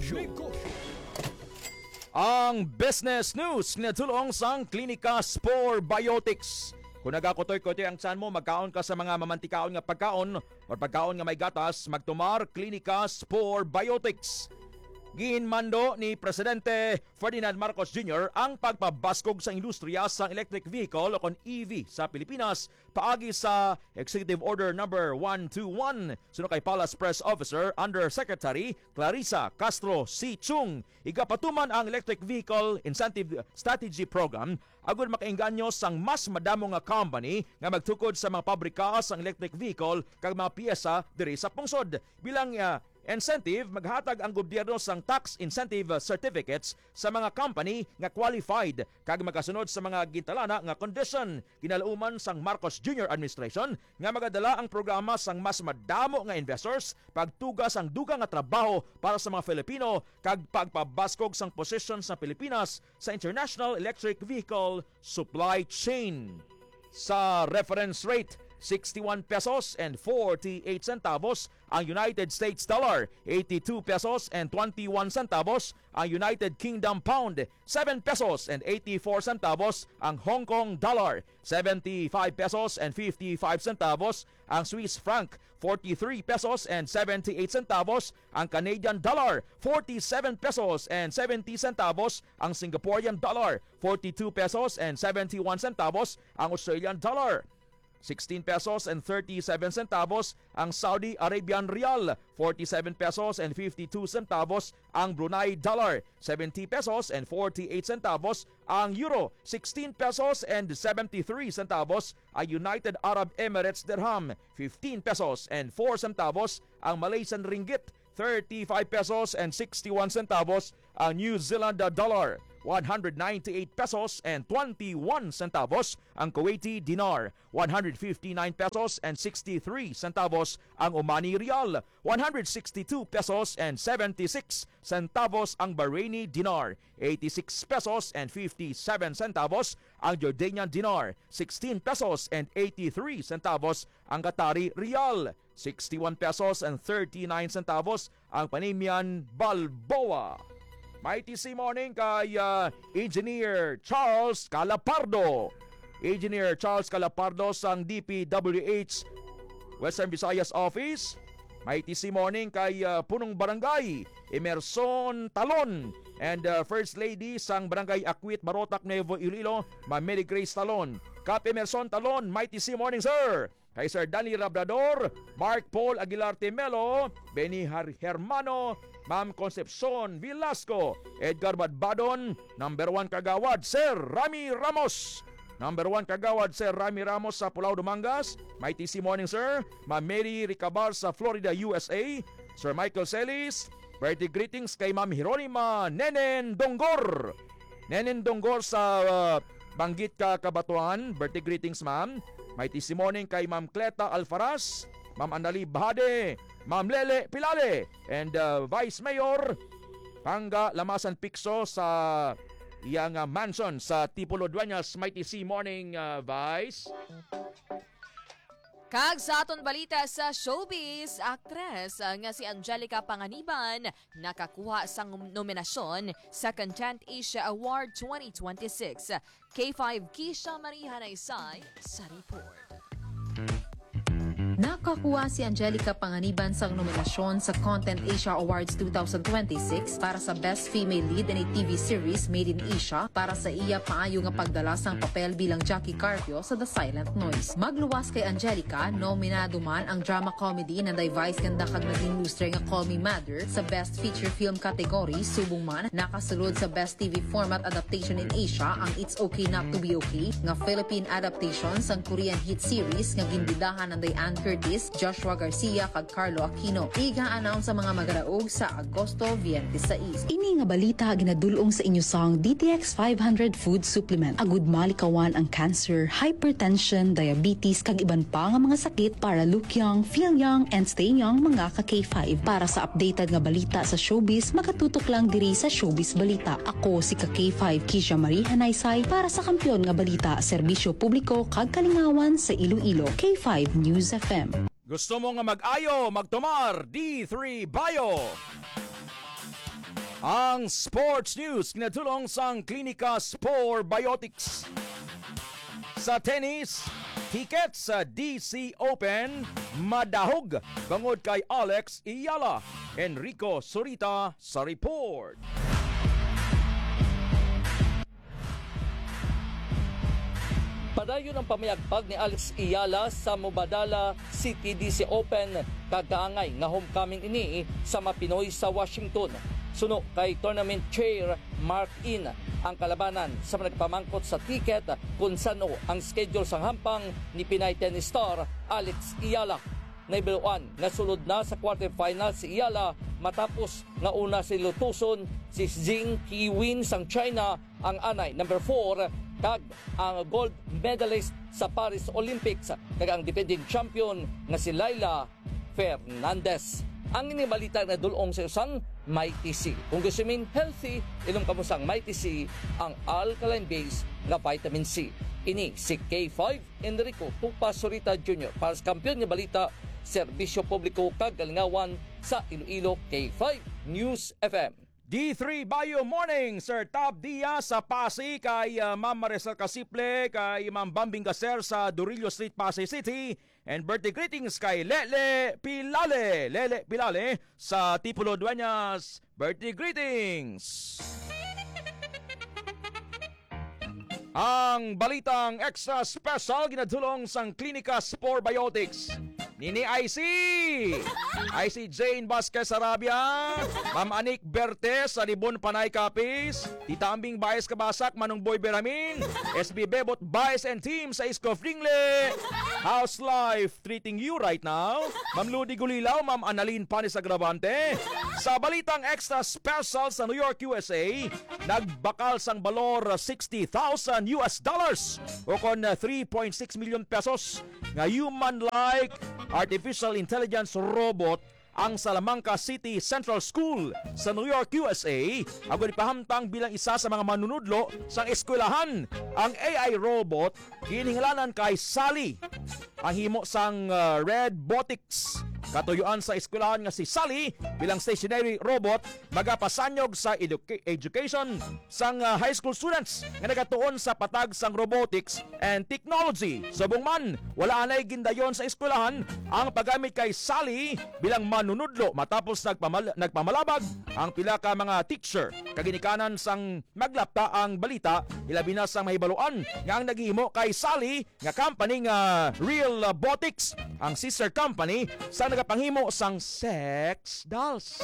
Ang business news natulong sang Klinika Spore Biotics. Kung nagakutoy-kutoy ang tiyan mo, magkaon ka sa mga mamantikaon nga pagkaon o pagkaon nga may gatas, magtumar Klinika Spore Biotics. Ginmando ni Presidente Ferdinand Marcos Jr. ang pagpabaskog sa industriya sa electric vehicle o EV sa Pilipinas paagi sa Executive Order Number 121. Sunod kay Palace Press Officer Undersecretary Clarissa Castro C. Chung. Igapatuman ang Electric Vehicle Incentive Strategy Program agud makainganyo sang mas madamo nga company nga magtukod sa mga pabrika sang electric vehicle kag mga piyesa diri sa pungsod. Bilang incentive, maghatag ang gobyerno sang tax incentive certificates sa mga company nga qualified kag magasunod sa mga gintalana nga condition. Ginalauman sang Marcos Jr. Administration nga magadala ang programa sang mas madamo nga investors pagtugas ang dugang nga trabaho para sa mga Filipino kag pagpabaskog sang posisyon sa Pilipinas sa international electric vehicle supply chain. Sa reference rate, 61 pesos and 48 centavos ang United States dollar, 82 pesos and 21 centavos ang United Kingdom pound, 7 pesos and 84 centavos ang Hong Kong dollar, 75 pesos and 55 centavos ang Swiss franc, 43 pesos and 78 centavos ang Canadian dollar, 47 pesos and 70 centavos ang Singaporean dollar, 42 pesos and 71 centavos ang Australian dollar, 16 pesos and 37 centavos ang Saudi Arabian Rial, 47 pesos and 52 centavos ang Brunei Dollar, 70 pesos and 48 centavos ang Euro, 16 pesos and 73 centavos ang United Arab Emirates Dirham, 15 pesos and 4 centavos ang Malaysian Ringgit, 35 pesos and 61 centavos ang New Zealand Dollar, 198 pesos and 21 centavos ang Kuwaiti Dinar, 159 pesos and 63 centavos ang Omani Rial, 162 pesos and 76 centavos ang Bahraini Dinar, 86 pesos and 57 centavos ang Jordanian Dinar, 16 pesos and 83 centavos ang Qatari Rial, 61 pesos and 39 centavos ang Panamanian Balboa. Mighty C Morning kay Engineer Charles Calapardo. Engineer Charles Calapardo sang DPWH Western Visayas Office. Mighty C Morning kay Punong Barangay Emerson Talon and First Lady sang Barangay Akwit Barotac Nuevo Iloilo, Ma'am Mary Grace Talon. Kap Emerson Talon, Mighty C Morning sir. Kay Sir Danny Labrador, Mark Paul Aguilar Timelo, Benny Hermano, Ma'am Concepcion Velasco, Edgar Badbadon, number 1 kagawad Sir Rami Ramos. Number 1 kagawad Sir Rami Ramos sa Pulau Dumangas. Mighty C Morning sir. Ma'am Mary Ricabar sa Florida, USA. Sir Michael Celis. Birthday greetings kay Ma'am Hieronima Nenen Donggor. Nenen Donggor sa Banggit ka Kabatuan. Birthday greetings ma'am. Mighty C Morning kay Ma'am Cleta Alfaraz, Ma'am Anali Bahade, Ma'am Lele Pilale, and Vice Mayor Panga Lamasan Picso sa iyang mansion sa Tipolo Dueñas. Mighty C Morning, Vice.
Kag sa aton balita sa showbiz, aktres nga si Angelica Panganiban nakakuha sang nominasyon sa Content Asia Award 2026. K5 Kisha Marie Hanaysay sa report.
Nakakuha si Angelica Panganiban sang nominasyon sa Content Asia Awards 2026 para sa Best Female Lead in a TV Series Made in Asia para sa iya paayo nga pagdala sang papel bilang Jackie Carpio sa The Silent Noise. Magluwas kay Angelica, nominado man ang drama comedy na Vice Ganda kag naging lustre nga Call Me Mother sa Best Feature Film category, subong man nakasulod sa Best TV Format Adaptation in Asia ang It's Okay Not to Be Okay nga Philippine adaptation sang Korean hit series nga ginbidahan ng Diane Curtis, Joshua Garcia kag Carlo Aquino. Iga-announce sa mga magaraog sa Agosto 26.
Ini nga balita ginadulong sa inyo sang DTX 500 Food Supplement. Agud malikawan ang cancer, hypertension, diabetes kag iban pa nga mga sakit para look young, feel young, and stay young mga ka-K5. Para sa updated nga balita sa showbiz, makatutok lang diri sa Showbiz Balita. Ako si ka-K5 Kisha Marie Hanaysay para sa Kampiyon nga Balita, Serbisyo Publiko kag Kalingawan sa Iloilo. K5 News FM.
Gusto mo nga mag-ayo, magtumar, D3 Bio. Ang sports news kinatulong sang Klinika Spore Biotics. Sa tennis, tickets sa DC Open, madahog bangod kay Alex Iyala. Enrico Surita sa report.
Padayon ang pamayagpag ni Alex Iyala sa Mubadala City DC Open kagaangay nga homecoming ini sa Mapinoy sa Washington. Suno kay tournament chair Mark In ang kalabanan sa nagpamangkot sa ticket kung sano ang schedule sang hampang ni Pinay tennis star Alex Iyala. Naibiluan na sulod na sa quarterfinal si Iyala matapos nga una si lutuson si Jing Qiwin sang China ang anay number 4 kag ang gold medalist sa Paris Olympics kag ang defending champion nga si Laila Fernandez. Ang inibalita na dulong sa usang Mighty C. Kung gusto min healthy, ilong kamusang Mighty C ang alkaline base nga vitamin C. Ini si K5 Enrico Tupa Sorita Jr. para sa Kampiyon nga Balita, Serbisyo Publiko Kagalingawan sa Iloilo, K5 News FM.
D3 Bayo Morning, Sir Tab Diaz sa Pasay, kay Ma'am Marisol Casiple, kay Ma'am Bambing Gaser sa Durillo Street, Pasay City, and birthday greetings kay Lele Pilale sa Tipulo Dueñas. Birthday greetings! Ang balitang extra special ginadulong sang Klinika Spore Biotics. Nini IC Jane Vasquez Arabia, Ma'am Anik Bertes sa Libon Panay Kapis, Tita Ambing Baez Kabasak, Manong Boy Beramin, SB Bebot Baez and team sa Isko Fringle. How's life treating you right now? Ma'am Ludi Gulilaw, Ma'am Annalyn Panis Agravante. Sa balitang extra special sa New York, USA, nagbakal sang balor $60,000 o kon 3.6 million pesos nga human-like artificial intelligence robot ang Salamanca City Central School sa New York, USA. Ako ipahamtang bilang isa sa mga manunudlo sang eskwelahan. Ang AI robot ginhingalanan kay Sally. Ang himo sang Red Botics. Katuyuan sa eskwelahan nga si Sally bilang stationary robot magapasanyog sa education sang high school students nga nagatuon sa patag sang robotics and technology. Subong man, wala anay gindayon sa eskwelahan ang paggamit kay Sally bilang manunudlo matapos nagpamalabag ang pila ka mga teacher. Kaginikanan sang maglapta ang balita, ilabi na sang mahibaluan nga ang naghihimo kay Sally nga company nga Real Botics, ang sister company sa nagapanghimo sang sex dolls.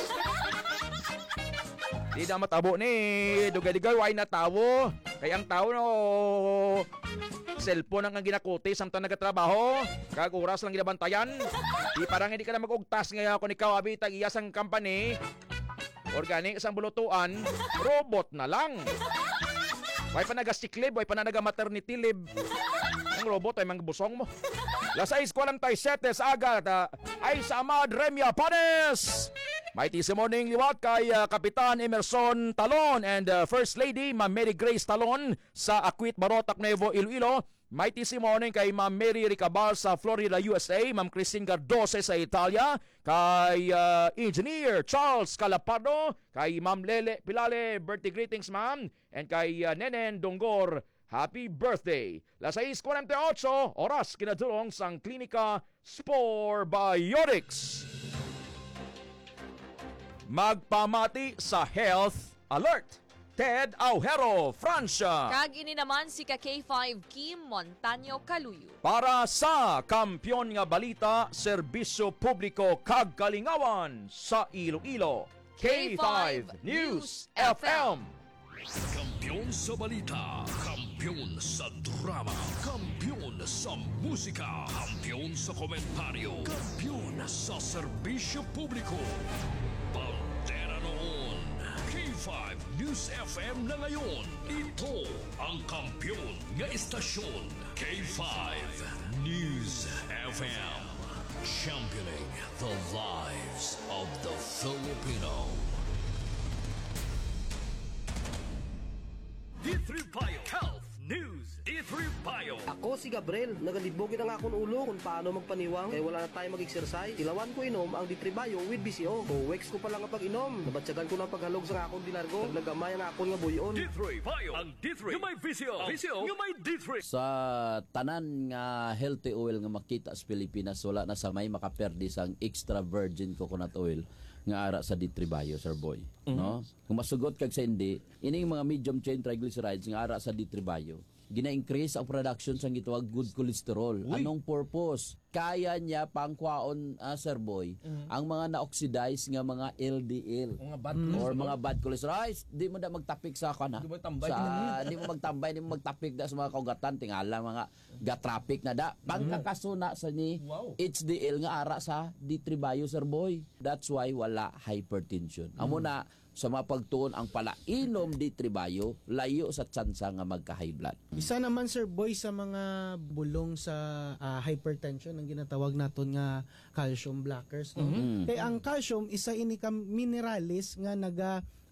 Di na matabo ni dugay-dugay way na tawo. Kay ang tao no cellphone ang ginakuti samtang nagatrabaho. Kag oras lang ginabantayan. Di parang hindi ka na mag-ugtas nga kung ikaw abi tag iya sang company. Organic sang bulutuan, robot na lang. Way pa naga-sick leave, way pa na naga-maternity leave. Ang robot ay mangbusong mo. Las 6:47 sa agad ay sa Amad Remia Panes. May testimony liwat kay Kapitan Emerson Talon and First Lady Ma'am Mary Grace Talon sa Acuit Barotac Nuevo Iloilo. May testimony kay Ma'am Mary Ricabal sa Florida, USA, Ma'am Christine Gardose sa Italia, kay Engineer Charles Calapardo, kay Ma'am Lele Pilale, birthday greetings ma'am, and kay Nenen Donggor, happy birthday. Las 6:48 oras kinadulong sang Klinika Spore Biotics. Magpamati sa Health Alert, Ted Aujero, Francia.
Kag ini naman si K5 Kim Montaño Kaluyo.
Para sa Kampiyon nga Balita, Serbisyo Publiko kag Kalingawan sa Iloilo, K5 News FM.
Kampiyon sa balita, kampiyon sa drama, kampiyon sa musika, kampiyon sa komentaryo, kampiyon sa serbisyo publiko. Pantera noon, K5 News FM na ngayon. Ito ang kampiyon nga istasyon, K5 News FM. Championing the lives of the Filipino. D3 Bio Health News. D3 Bio.
Ako si Gabriel, nagalibogin ang akong ulo kung paano magpaniwang kaya wala na tayo mag-exercise. Ilawan ko inom ang D3 Bio with BCO. Weeks ko pa lang ang pag-inom. Nabatsagan ko ng paghalog sa akong dilargo. Naglagamay ang akong nga buyon.
D3 Bio. Ang D3 yung may BCO. BCO yung may D3.
Sa tanan nga healthy oil nga makita sa Pilipinas, wala na sa may makaperdi sang extra virgin coconut oil nga ara sa D3 Bio, Sir Boy. No? Kung masugot kag sa hindi, ining mga medium chain triglycerides nga ara sa D3 Bio, gina-increase ang production sa gitawag good cholesterol. Uy. Anong purpose? Kaya niya pangkwaon, Sir Boy, ang mga na-oxidize nga mga LDL or mga bad cholesterol. Ay, di mo na magtapik sa kana. Di mo magtambay, di mo magtapik da sa mga kaugatan. Tingala mga gatrapik na da. Pagkakasuna sa ni HDL nga ara sa D3 Bio, Sir Boy. That's why wala hypertension. Amo na, sa mapagtuon ang palainom D3 Bio, layo sa tsansa nga magka-high blood.
Isa naman, Sir Boy, sa mga bulong sa hypertension ang ginatawag naton nga calcium blockers. No? Kaya ang calcium, isa ini ka mineralis nga naga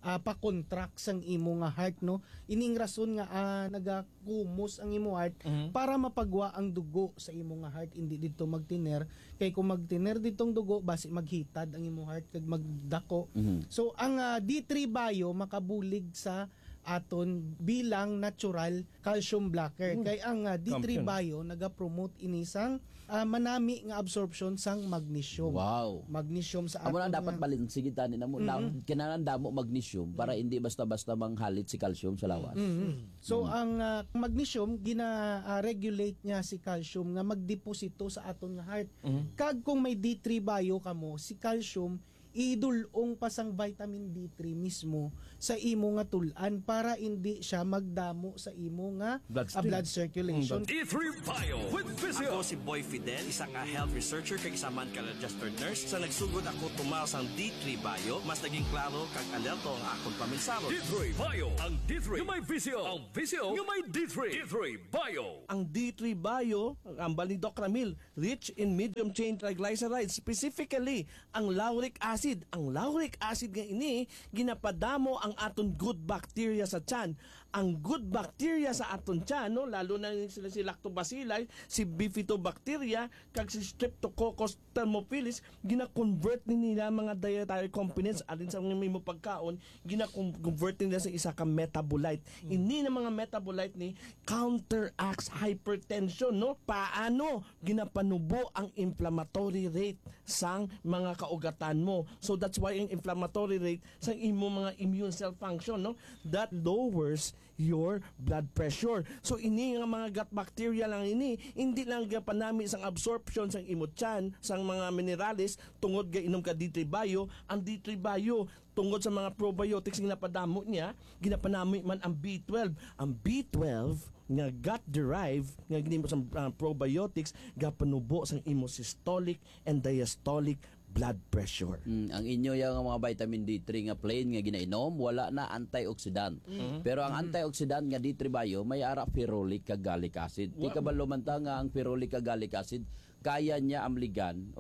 pa-contract sang imo nga heart, no? Ining rason nga nagakumos ang imo heart para mapagwa ang dugo sa imo nga heart, hindi dito magtiner. Kay kung magtiner ditong dugo, basi maghitad ang imo heart kag magdako. So ang D3 Bio makabulig sa aton bilang natural calcium blocker. Kay ang D3 Bio nagapromote inisang manami nga absorption sang magnesium.
Wow.
Magnesium sa
Amo
aton
na dapat balinsigitan ni namo. Kinahanglan damo magnesium para hindi basta-basta manghalit si calcium sa lawas.
So ang magnesium gina-regulate niya si calcium nga magdeposito sa aton nga heart. Kag kung may D3 Bio kamo, si calcium idulong pasang vitamin D3 mismo sa imo nga tulan para hindi siya magdamo sa imo nga blood circulation.
D3 Bio with Physio. Ako si Boy Fidel, isang health researcher kag isa man ka registered nurse. Sa nagsugod ako tumaas ang D3 Bio, mas naging klaro kag alerto ang akong paminsalo. D3 Bio, ang D3 yung may Physio, ang Physio yung may D3. D3 Bio.
Ang D3 Bio, ang Balidok Ramil, rich in medium chain triglycerides, specifically ang lauric acid. Ang lauric acid nga ini ginapadamo ang aton good bacteria sa tiyan. Ang good bacteria sa aton tiyan, no, lalo na sila si Lactobacilli, si Bifidobacteria, kag si Streptococcus thermophilus, gina-convert nila mga dietary components alin sa mga mo pagkaon, gina-convert nila sa isa ka metabolite. Ini na mga metabolite ni counteracts hypertension, no? Paano ginapanubo ang inflammatory rate sang mga kaugatan mo? So that's why ang inflammatory rate sang imo mga immune cell function, no, that lowers your blood pressure. So ini nga mga gut bacteria lang ini, hindi lang gapanami sang absorption sang imo tiyan sang mga minerales tungod ga inom ka D3 Bio. Ang D3 Bio tungod sa mga probiotics nga napadamo niya, ginapanami man ang B12. Ang B12 nga gut derived nga ginimo sa probiotics gapanubo sang imo systolic and diastolic blood pressure.
Ang inyo yung mga vitamin D3 nga plain nga ginainom, wala na antioxidant. Pero ang antioxidant nga D3 Bio may ara ferulic kag gallic acid. Di ka ba lumanta nga ang ferulic kag gallic acid kaya niya amligan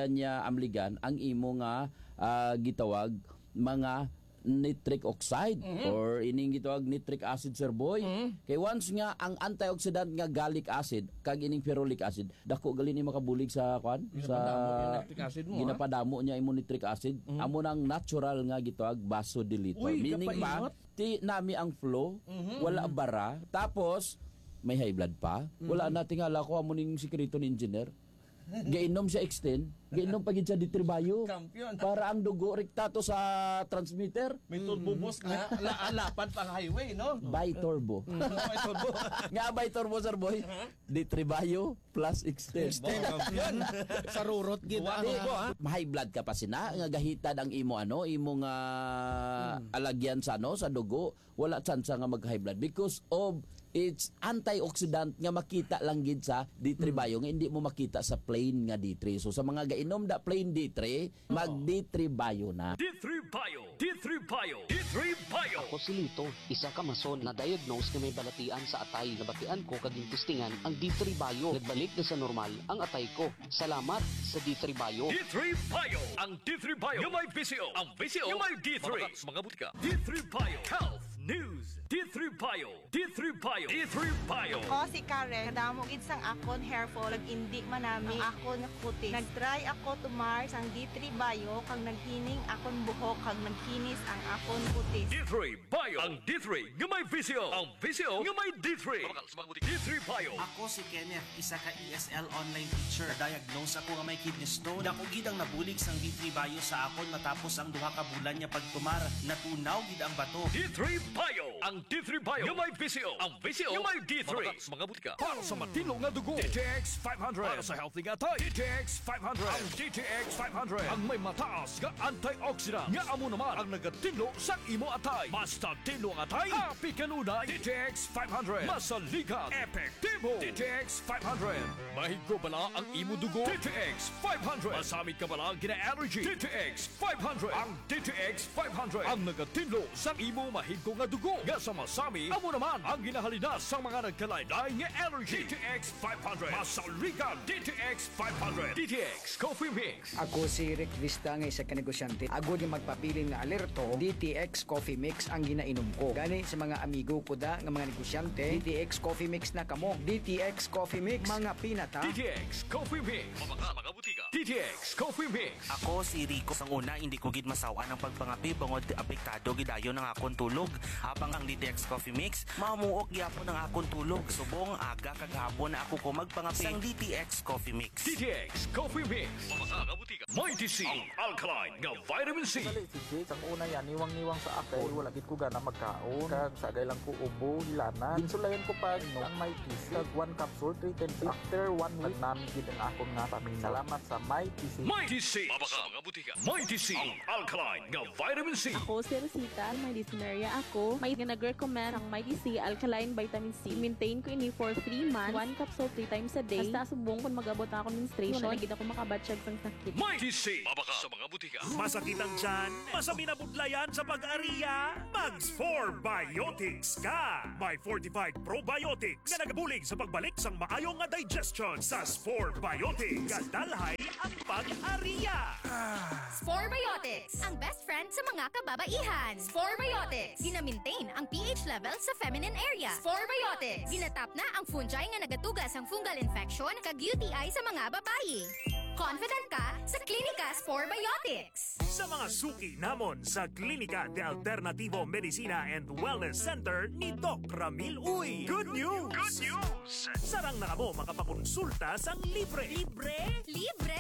ang imo nga gitawag mga nitric oxide or ining gitawag nitric acid, sir boy. Kay once nga ang antioxidant nga gallic acid kag ining ferulic acid dako gali ni makabulig sa kwan sa ginapadamo niya imo nitric acid. Amo nang natural nga gitawag vasodilator. Meaning ba ti nami ang flow, wala bara, tapos may high blood pa. Wala na tingala ko amo ning sikreto ni engineer. Gainom siya extend, gainom pagid siya D3 Bio. Para ang dugo rektato sa transmitter.
May turbo boss na lapad pang highway, no?
Bi-turbo. Nga bi-turbo, sir boy. D3 Bio plus extend.
Sa rurot gid
high blood ka pa sina nga gahitad ang imo imo nga alagyan sa sa dugo, wala tsansa nga mag high blood because of it's antioxidant nga makita lang gid sa D3 Bio nga hindi mo makita sa plain nga D3. So sa mga gainom da plain D3, mag D3 Bio na.
D3 Bio, D3 Bio, D3 Bio.
Ako si Lito, isa ka mason na diagnose na may balatian sa atay. Nabatian ko kaging testingan ang D3 Bio. Nagbalik na sa normal ang atay ko. Salamat sa D3 Bio.
D3 Bio, ang D3 Bio yung may Physio, ang Physio yung may D3. Mga butika. D3 Bio, Health News. D3 Bio, D3 Bio, D3 Bio.
Ako si Karen, kadamo gid sang akon hair fall, indi manami ang akon nga kutis. Nagtry ako tumar sang D3 Bio kag naghining akon buhok kag nagkinis ang akon kutis.
D3 Bio, ang D3 nga may Physio, ang Physio nga may D3. D3 Bio.
Ako si Kenneth, isa ka ESL online teacher. Diagnose ako nga may kidney stone. Dako gid ang nabulig sang D3 Bio sa akon matapos ang duha ka bulan nga pagtumar. Natunaw gid ang bato.
D3 Bio, ang D3 Bio yung may Physio, ang Physio yung may D3. Mga butika. Para sa matino nga dugo, DTX 500. Para sa healthy nga tay, DTX 500. Ang DTX 500 ang may mataas nga antioxidant nga amo naman ang nagatino sa imo atay. Basta tino ang atay, happy kanunay. DTX 500
500. Masaligan, epektibo. DTX 500. Mahigo bala ang imo dugo. DTX 500. Masamit ka bala gina-allergy. DTX 500. Ang DTX 500 ang nagatinlo sa imo mahigo nga dugo. Nga sa masami, amo naman ang ginahalina sa mga nagkalaylay nga allergy. DTX 500. Masaligan, DTX 500. DTX Coffee Mix.
Ako si Rick Vista nga isa ka negosyante. Agod yung magpabilin nga alerto, DTX Coffee Mix ang ginainom ko. Gani sa mga amigo ko da nga mga negosyante, DTX Coffee Mix na kamo. DTX Coffee Mix, mga pinata.
DTX Coffee Mix. Mga butika. DTX Coffee Mix.
Ako si Rico. Sang una, hindi ko gid masawa ng pagpangapi bangod apektado gidayon ng akong tulog. Habang ang DTX Coffee Mix, mamuok gyapon ng akong tulog. Subong aga kagahapon na ako ko magpangapi sang DTX Coffee Mix.
DTX Coffee Mix. Mga butika. Mighty C. Ang alkaline nga vitamin C.
Sang una yan, niwang-niwang sa akin. Wala gid ko gana magkaon. Kag sagay lang ko ubo, hilana. Ginsulayan ko pa ang Mighty C. Kag 1 capsule, 3 times. After 1 week, namin gid ang akong nga pamilya. Salamat sa Mighty C.
Mighty C. Mga butika. Mighty C. Ang alkaline nga vitamin C.
Ako si Rosita, may dyspnea ako. May nag-recommend ang Mighty C Alkaline Vitamin C. Maintain ko ini for 3 months. 1 capsule 3 times a day. Hasta subong kung mag-abot na ako menstruation. Nagid ako makabatsyag sang sakit.
Mighty C. Mabaka sa mga butika.
Masakit ang tiyan? Masami na budlayan sa pag-ariya? Mags 4 Biotics ka! May fortified probiotics na nagabulig sa pagbalik sang maayong nga digestion sa Spore Biotics. Kadalhay ang pag-ariya!
Spore Biotics, ang best friend sa mga kababaihan. Spore Biotics, gina-maintain ang pH level sa feminine area. Spore Biotics, ginatap na ang fungi nga nagatugas ang fungal infection kag UTI sa mga babayi. Confident ka sa Klinika Spore Biotics.
Sa mga suki namon sa Klinika de Alternativo Medicina and Wellness Center ni Doc Ramil Uy. Good news! Good news! Sarang na mo makapakonsulta sang libre. Libre?
Libre!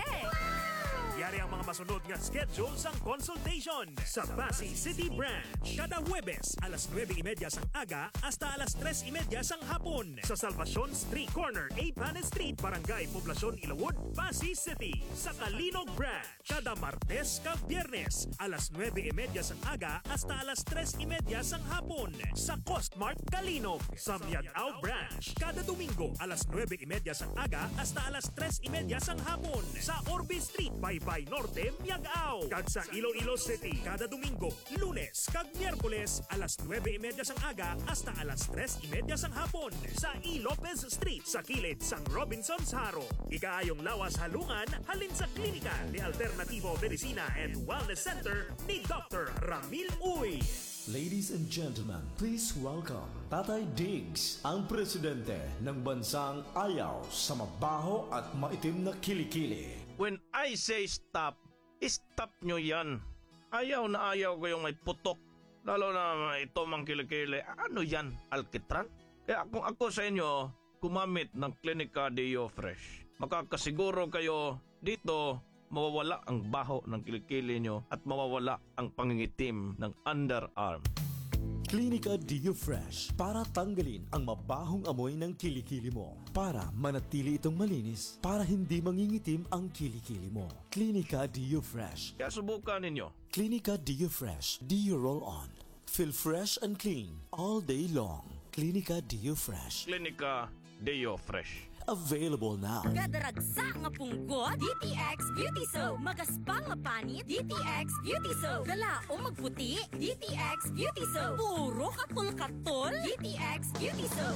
Yari ang mga masunod nga schedule sang consultation sa Pasay City Branch. Kada Huwebes, alas 9:30 sang aga hasta alas 3:30 sang hapon. Sa Salvacion Street Corner, 8 Panes Street, Barangay Poblacion, Ilawod, Pasay City. Sa Kalinog Branch, kada Martes kag Biyernes, alas 9:30 sang aga hasta alas 3:30 sang hapon. Sa Costmart Kalinog. Sa Miagao Branch, kada Domingo, alas 9:30 sang aga hasta alas 3:30 sang hapon. Sa Orbe Street, Baybay Norte, Miagao. Kag sa Iloilo City, kada Domingo, Lunes kag Miyerkules, alas 9:30 sang aga hasta alas 3:30 sang hapon. Sa E. Lopez Street, sa kilid sang Robinson's Haro. Ikaayong lawas halungan, halin sa Klinika de Alternativo Medicina and Wellness Center ni Dr. Ramil Uy.
Ladies and gentlemen, please welcome Tatay Diggs, ang presidente ng bansang ayaw sa mabaho at maitim na kilikili.
When I say stop, stop nyo yan. Ayaw na ayaw ko yung may putok. Lalo na ito mang kilikili. Ano yan? Alkitran? Kaya kung ako sa inyo, kumamit ng Klinika Deo Fresh. Makakasiguro kayo dito mawawala ang baho ng kilikili nyo at mawawala ang pangingitim ng underarm.
Klinika Deo Fresh para tanggalin ang mabahong amoy ng kilikili mo. Para manatili itong malinis, para hindi mangingitim ang kilikili mo. Klinika Deo Fresh.
Kaya subukan ninyo.
Klinika Deo Fresh. Deo Roll On. Feel fresh and clean all day long. Klinika Deo Fresh.
Klinika Deo Fresh.
Available now.
Gadaragsa nga punggot, DTX Beauty Soap. Magaspang nga panit, DTX Beauty Soap. Gala o magputi, DTX Beauty Soap. Puro katol-katol, DTX Beauty Soap.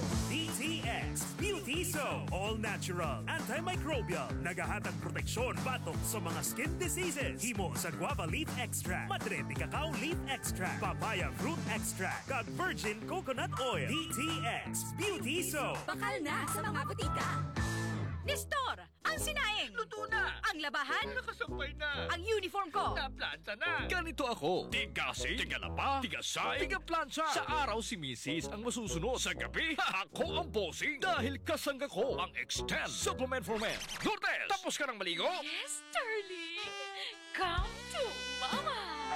DTX Beauty Soap. All natural, antimicrobial, nagahatag proteksyon batok sa mga skin diseases. Himo sa guava leaf extract, madre de cacao leaf extract, papaya fruit extract, kag virgin coconut oil. DTX Beauty Soap.
Bakal na sa mga butika. Nestor, ang sinaing.
Luto na.
Ang labahan.
Nakasampay na.
Ang uniform ko.
Naplansa na.
Ganito ako. Tigasing, tigalaba, tigasay, tigaplansa. Sa araw si Mrs. ang masusunod. Sa gabi, ako ang bossing. Dahil kasangga ko ang Extend Supplement for Men. Lourdes, tapos ka ng maligo?
Yes, darling. Come to mama.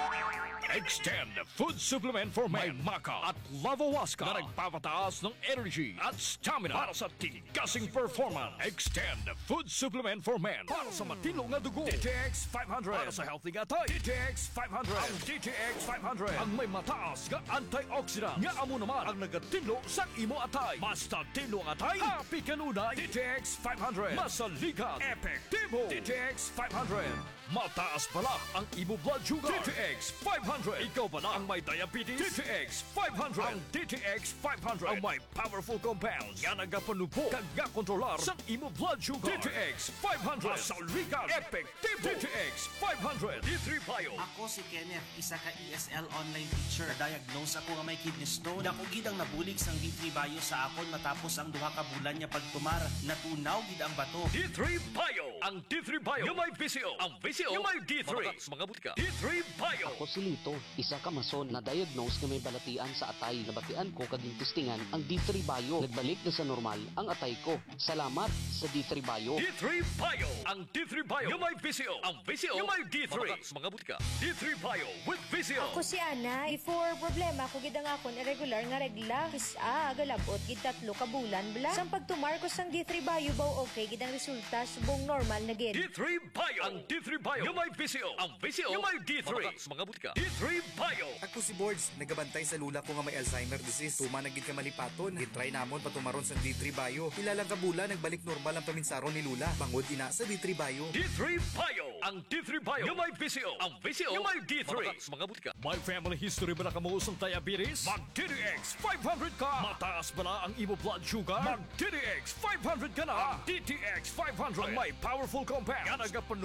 Extend Food Supplement for Men. May Maca at Lavawaska na nagpapataas ng energy at stamina para sa tigasing performance. Extend Food Supplement for Men para sa matino Tilo nga dugo. DTX 500. Para sa healthy nga tay. DTX 500. Ang DTX 500. Ang may mataas nga antioxidant. Nga amo naman ang nagatilo sa imo atay. Basta tilo nga atay. Happy kanunay. DTX 500. Masaligan. Epektibo. DTX 500. Mataas pala ang imo blood sugar. DTX 500. Ikaw pala ang may diabetes. DTX 500. Ang DTX 500 ang may powerful compounds nga nagapanupo kag nga kontrolar sa imo blood sugar. DTX 500. Masaligan. Epektibo. DTX 500. D3 Bio.
Ako si Kenneth, isa ka ESL online teacher. Diagnose ako nga may kidney stone. Dako gid ang nabulig sang D3 Bio sa akon matapos ang duha ka bulan niya pagtumar. Natunaw gid ang bato.
D3 Bio. Ang D3 Bio yung may VCO. Ang VCO yung may D3. Mga butika. D3 Bio.
Ako si Lito, isa ka mason na diagnose nga may balatian sa atay. Nabatian ko kaging testingan ang D3 Bio. Nagbalik na sa normal ang atay ko. Salamat sa D3 Bio.
D3 Bio. Ang D3 Bio yung may VCO. Ang VCO yung may D3. Mga butika. D3 Bio with VCO.
Ako si Ana. Before problema ko gid ang akon irregular nga regla. Kisa galabot gid 3 ka bulan bla. Sang pagtumar ko sang D3 Bio baw okay gid ang resulta subong normal na gid.
D3 Bio. Ang D3 Bio yung may VCO. Ang VCO yung may D3. Mga butika. D3 Bio.
Ako si Boards, nagabantay sa lula ko nga may Alzheimer disease. Tuma na gid ka malipaton. Gitry namon patumaron sa D3 Bio. Ilalang kabula nagbalik normal ang paminsaron ni lula. Bangod ina sa D3 Bio.
D3 Bio. Ang D3 Bio yung may VCO. Ang VCO yung may D3. Mga butika. May family history ba na kamuusong diabetes? Mag DTX 500 ka. Mataas ba na ang imo blood sugar? Mag DTX 500 ka na. DTX 500 ang may powerful compound. Nga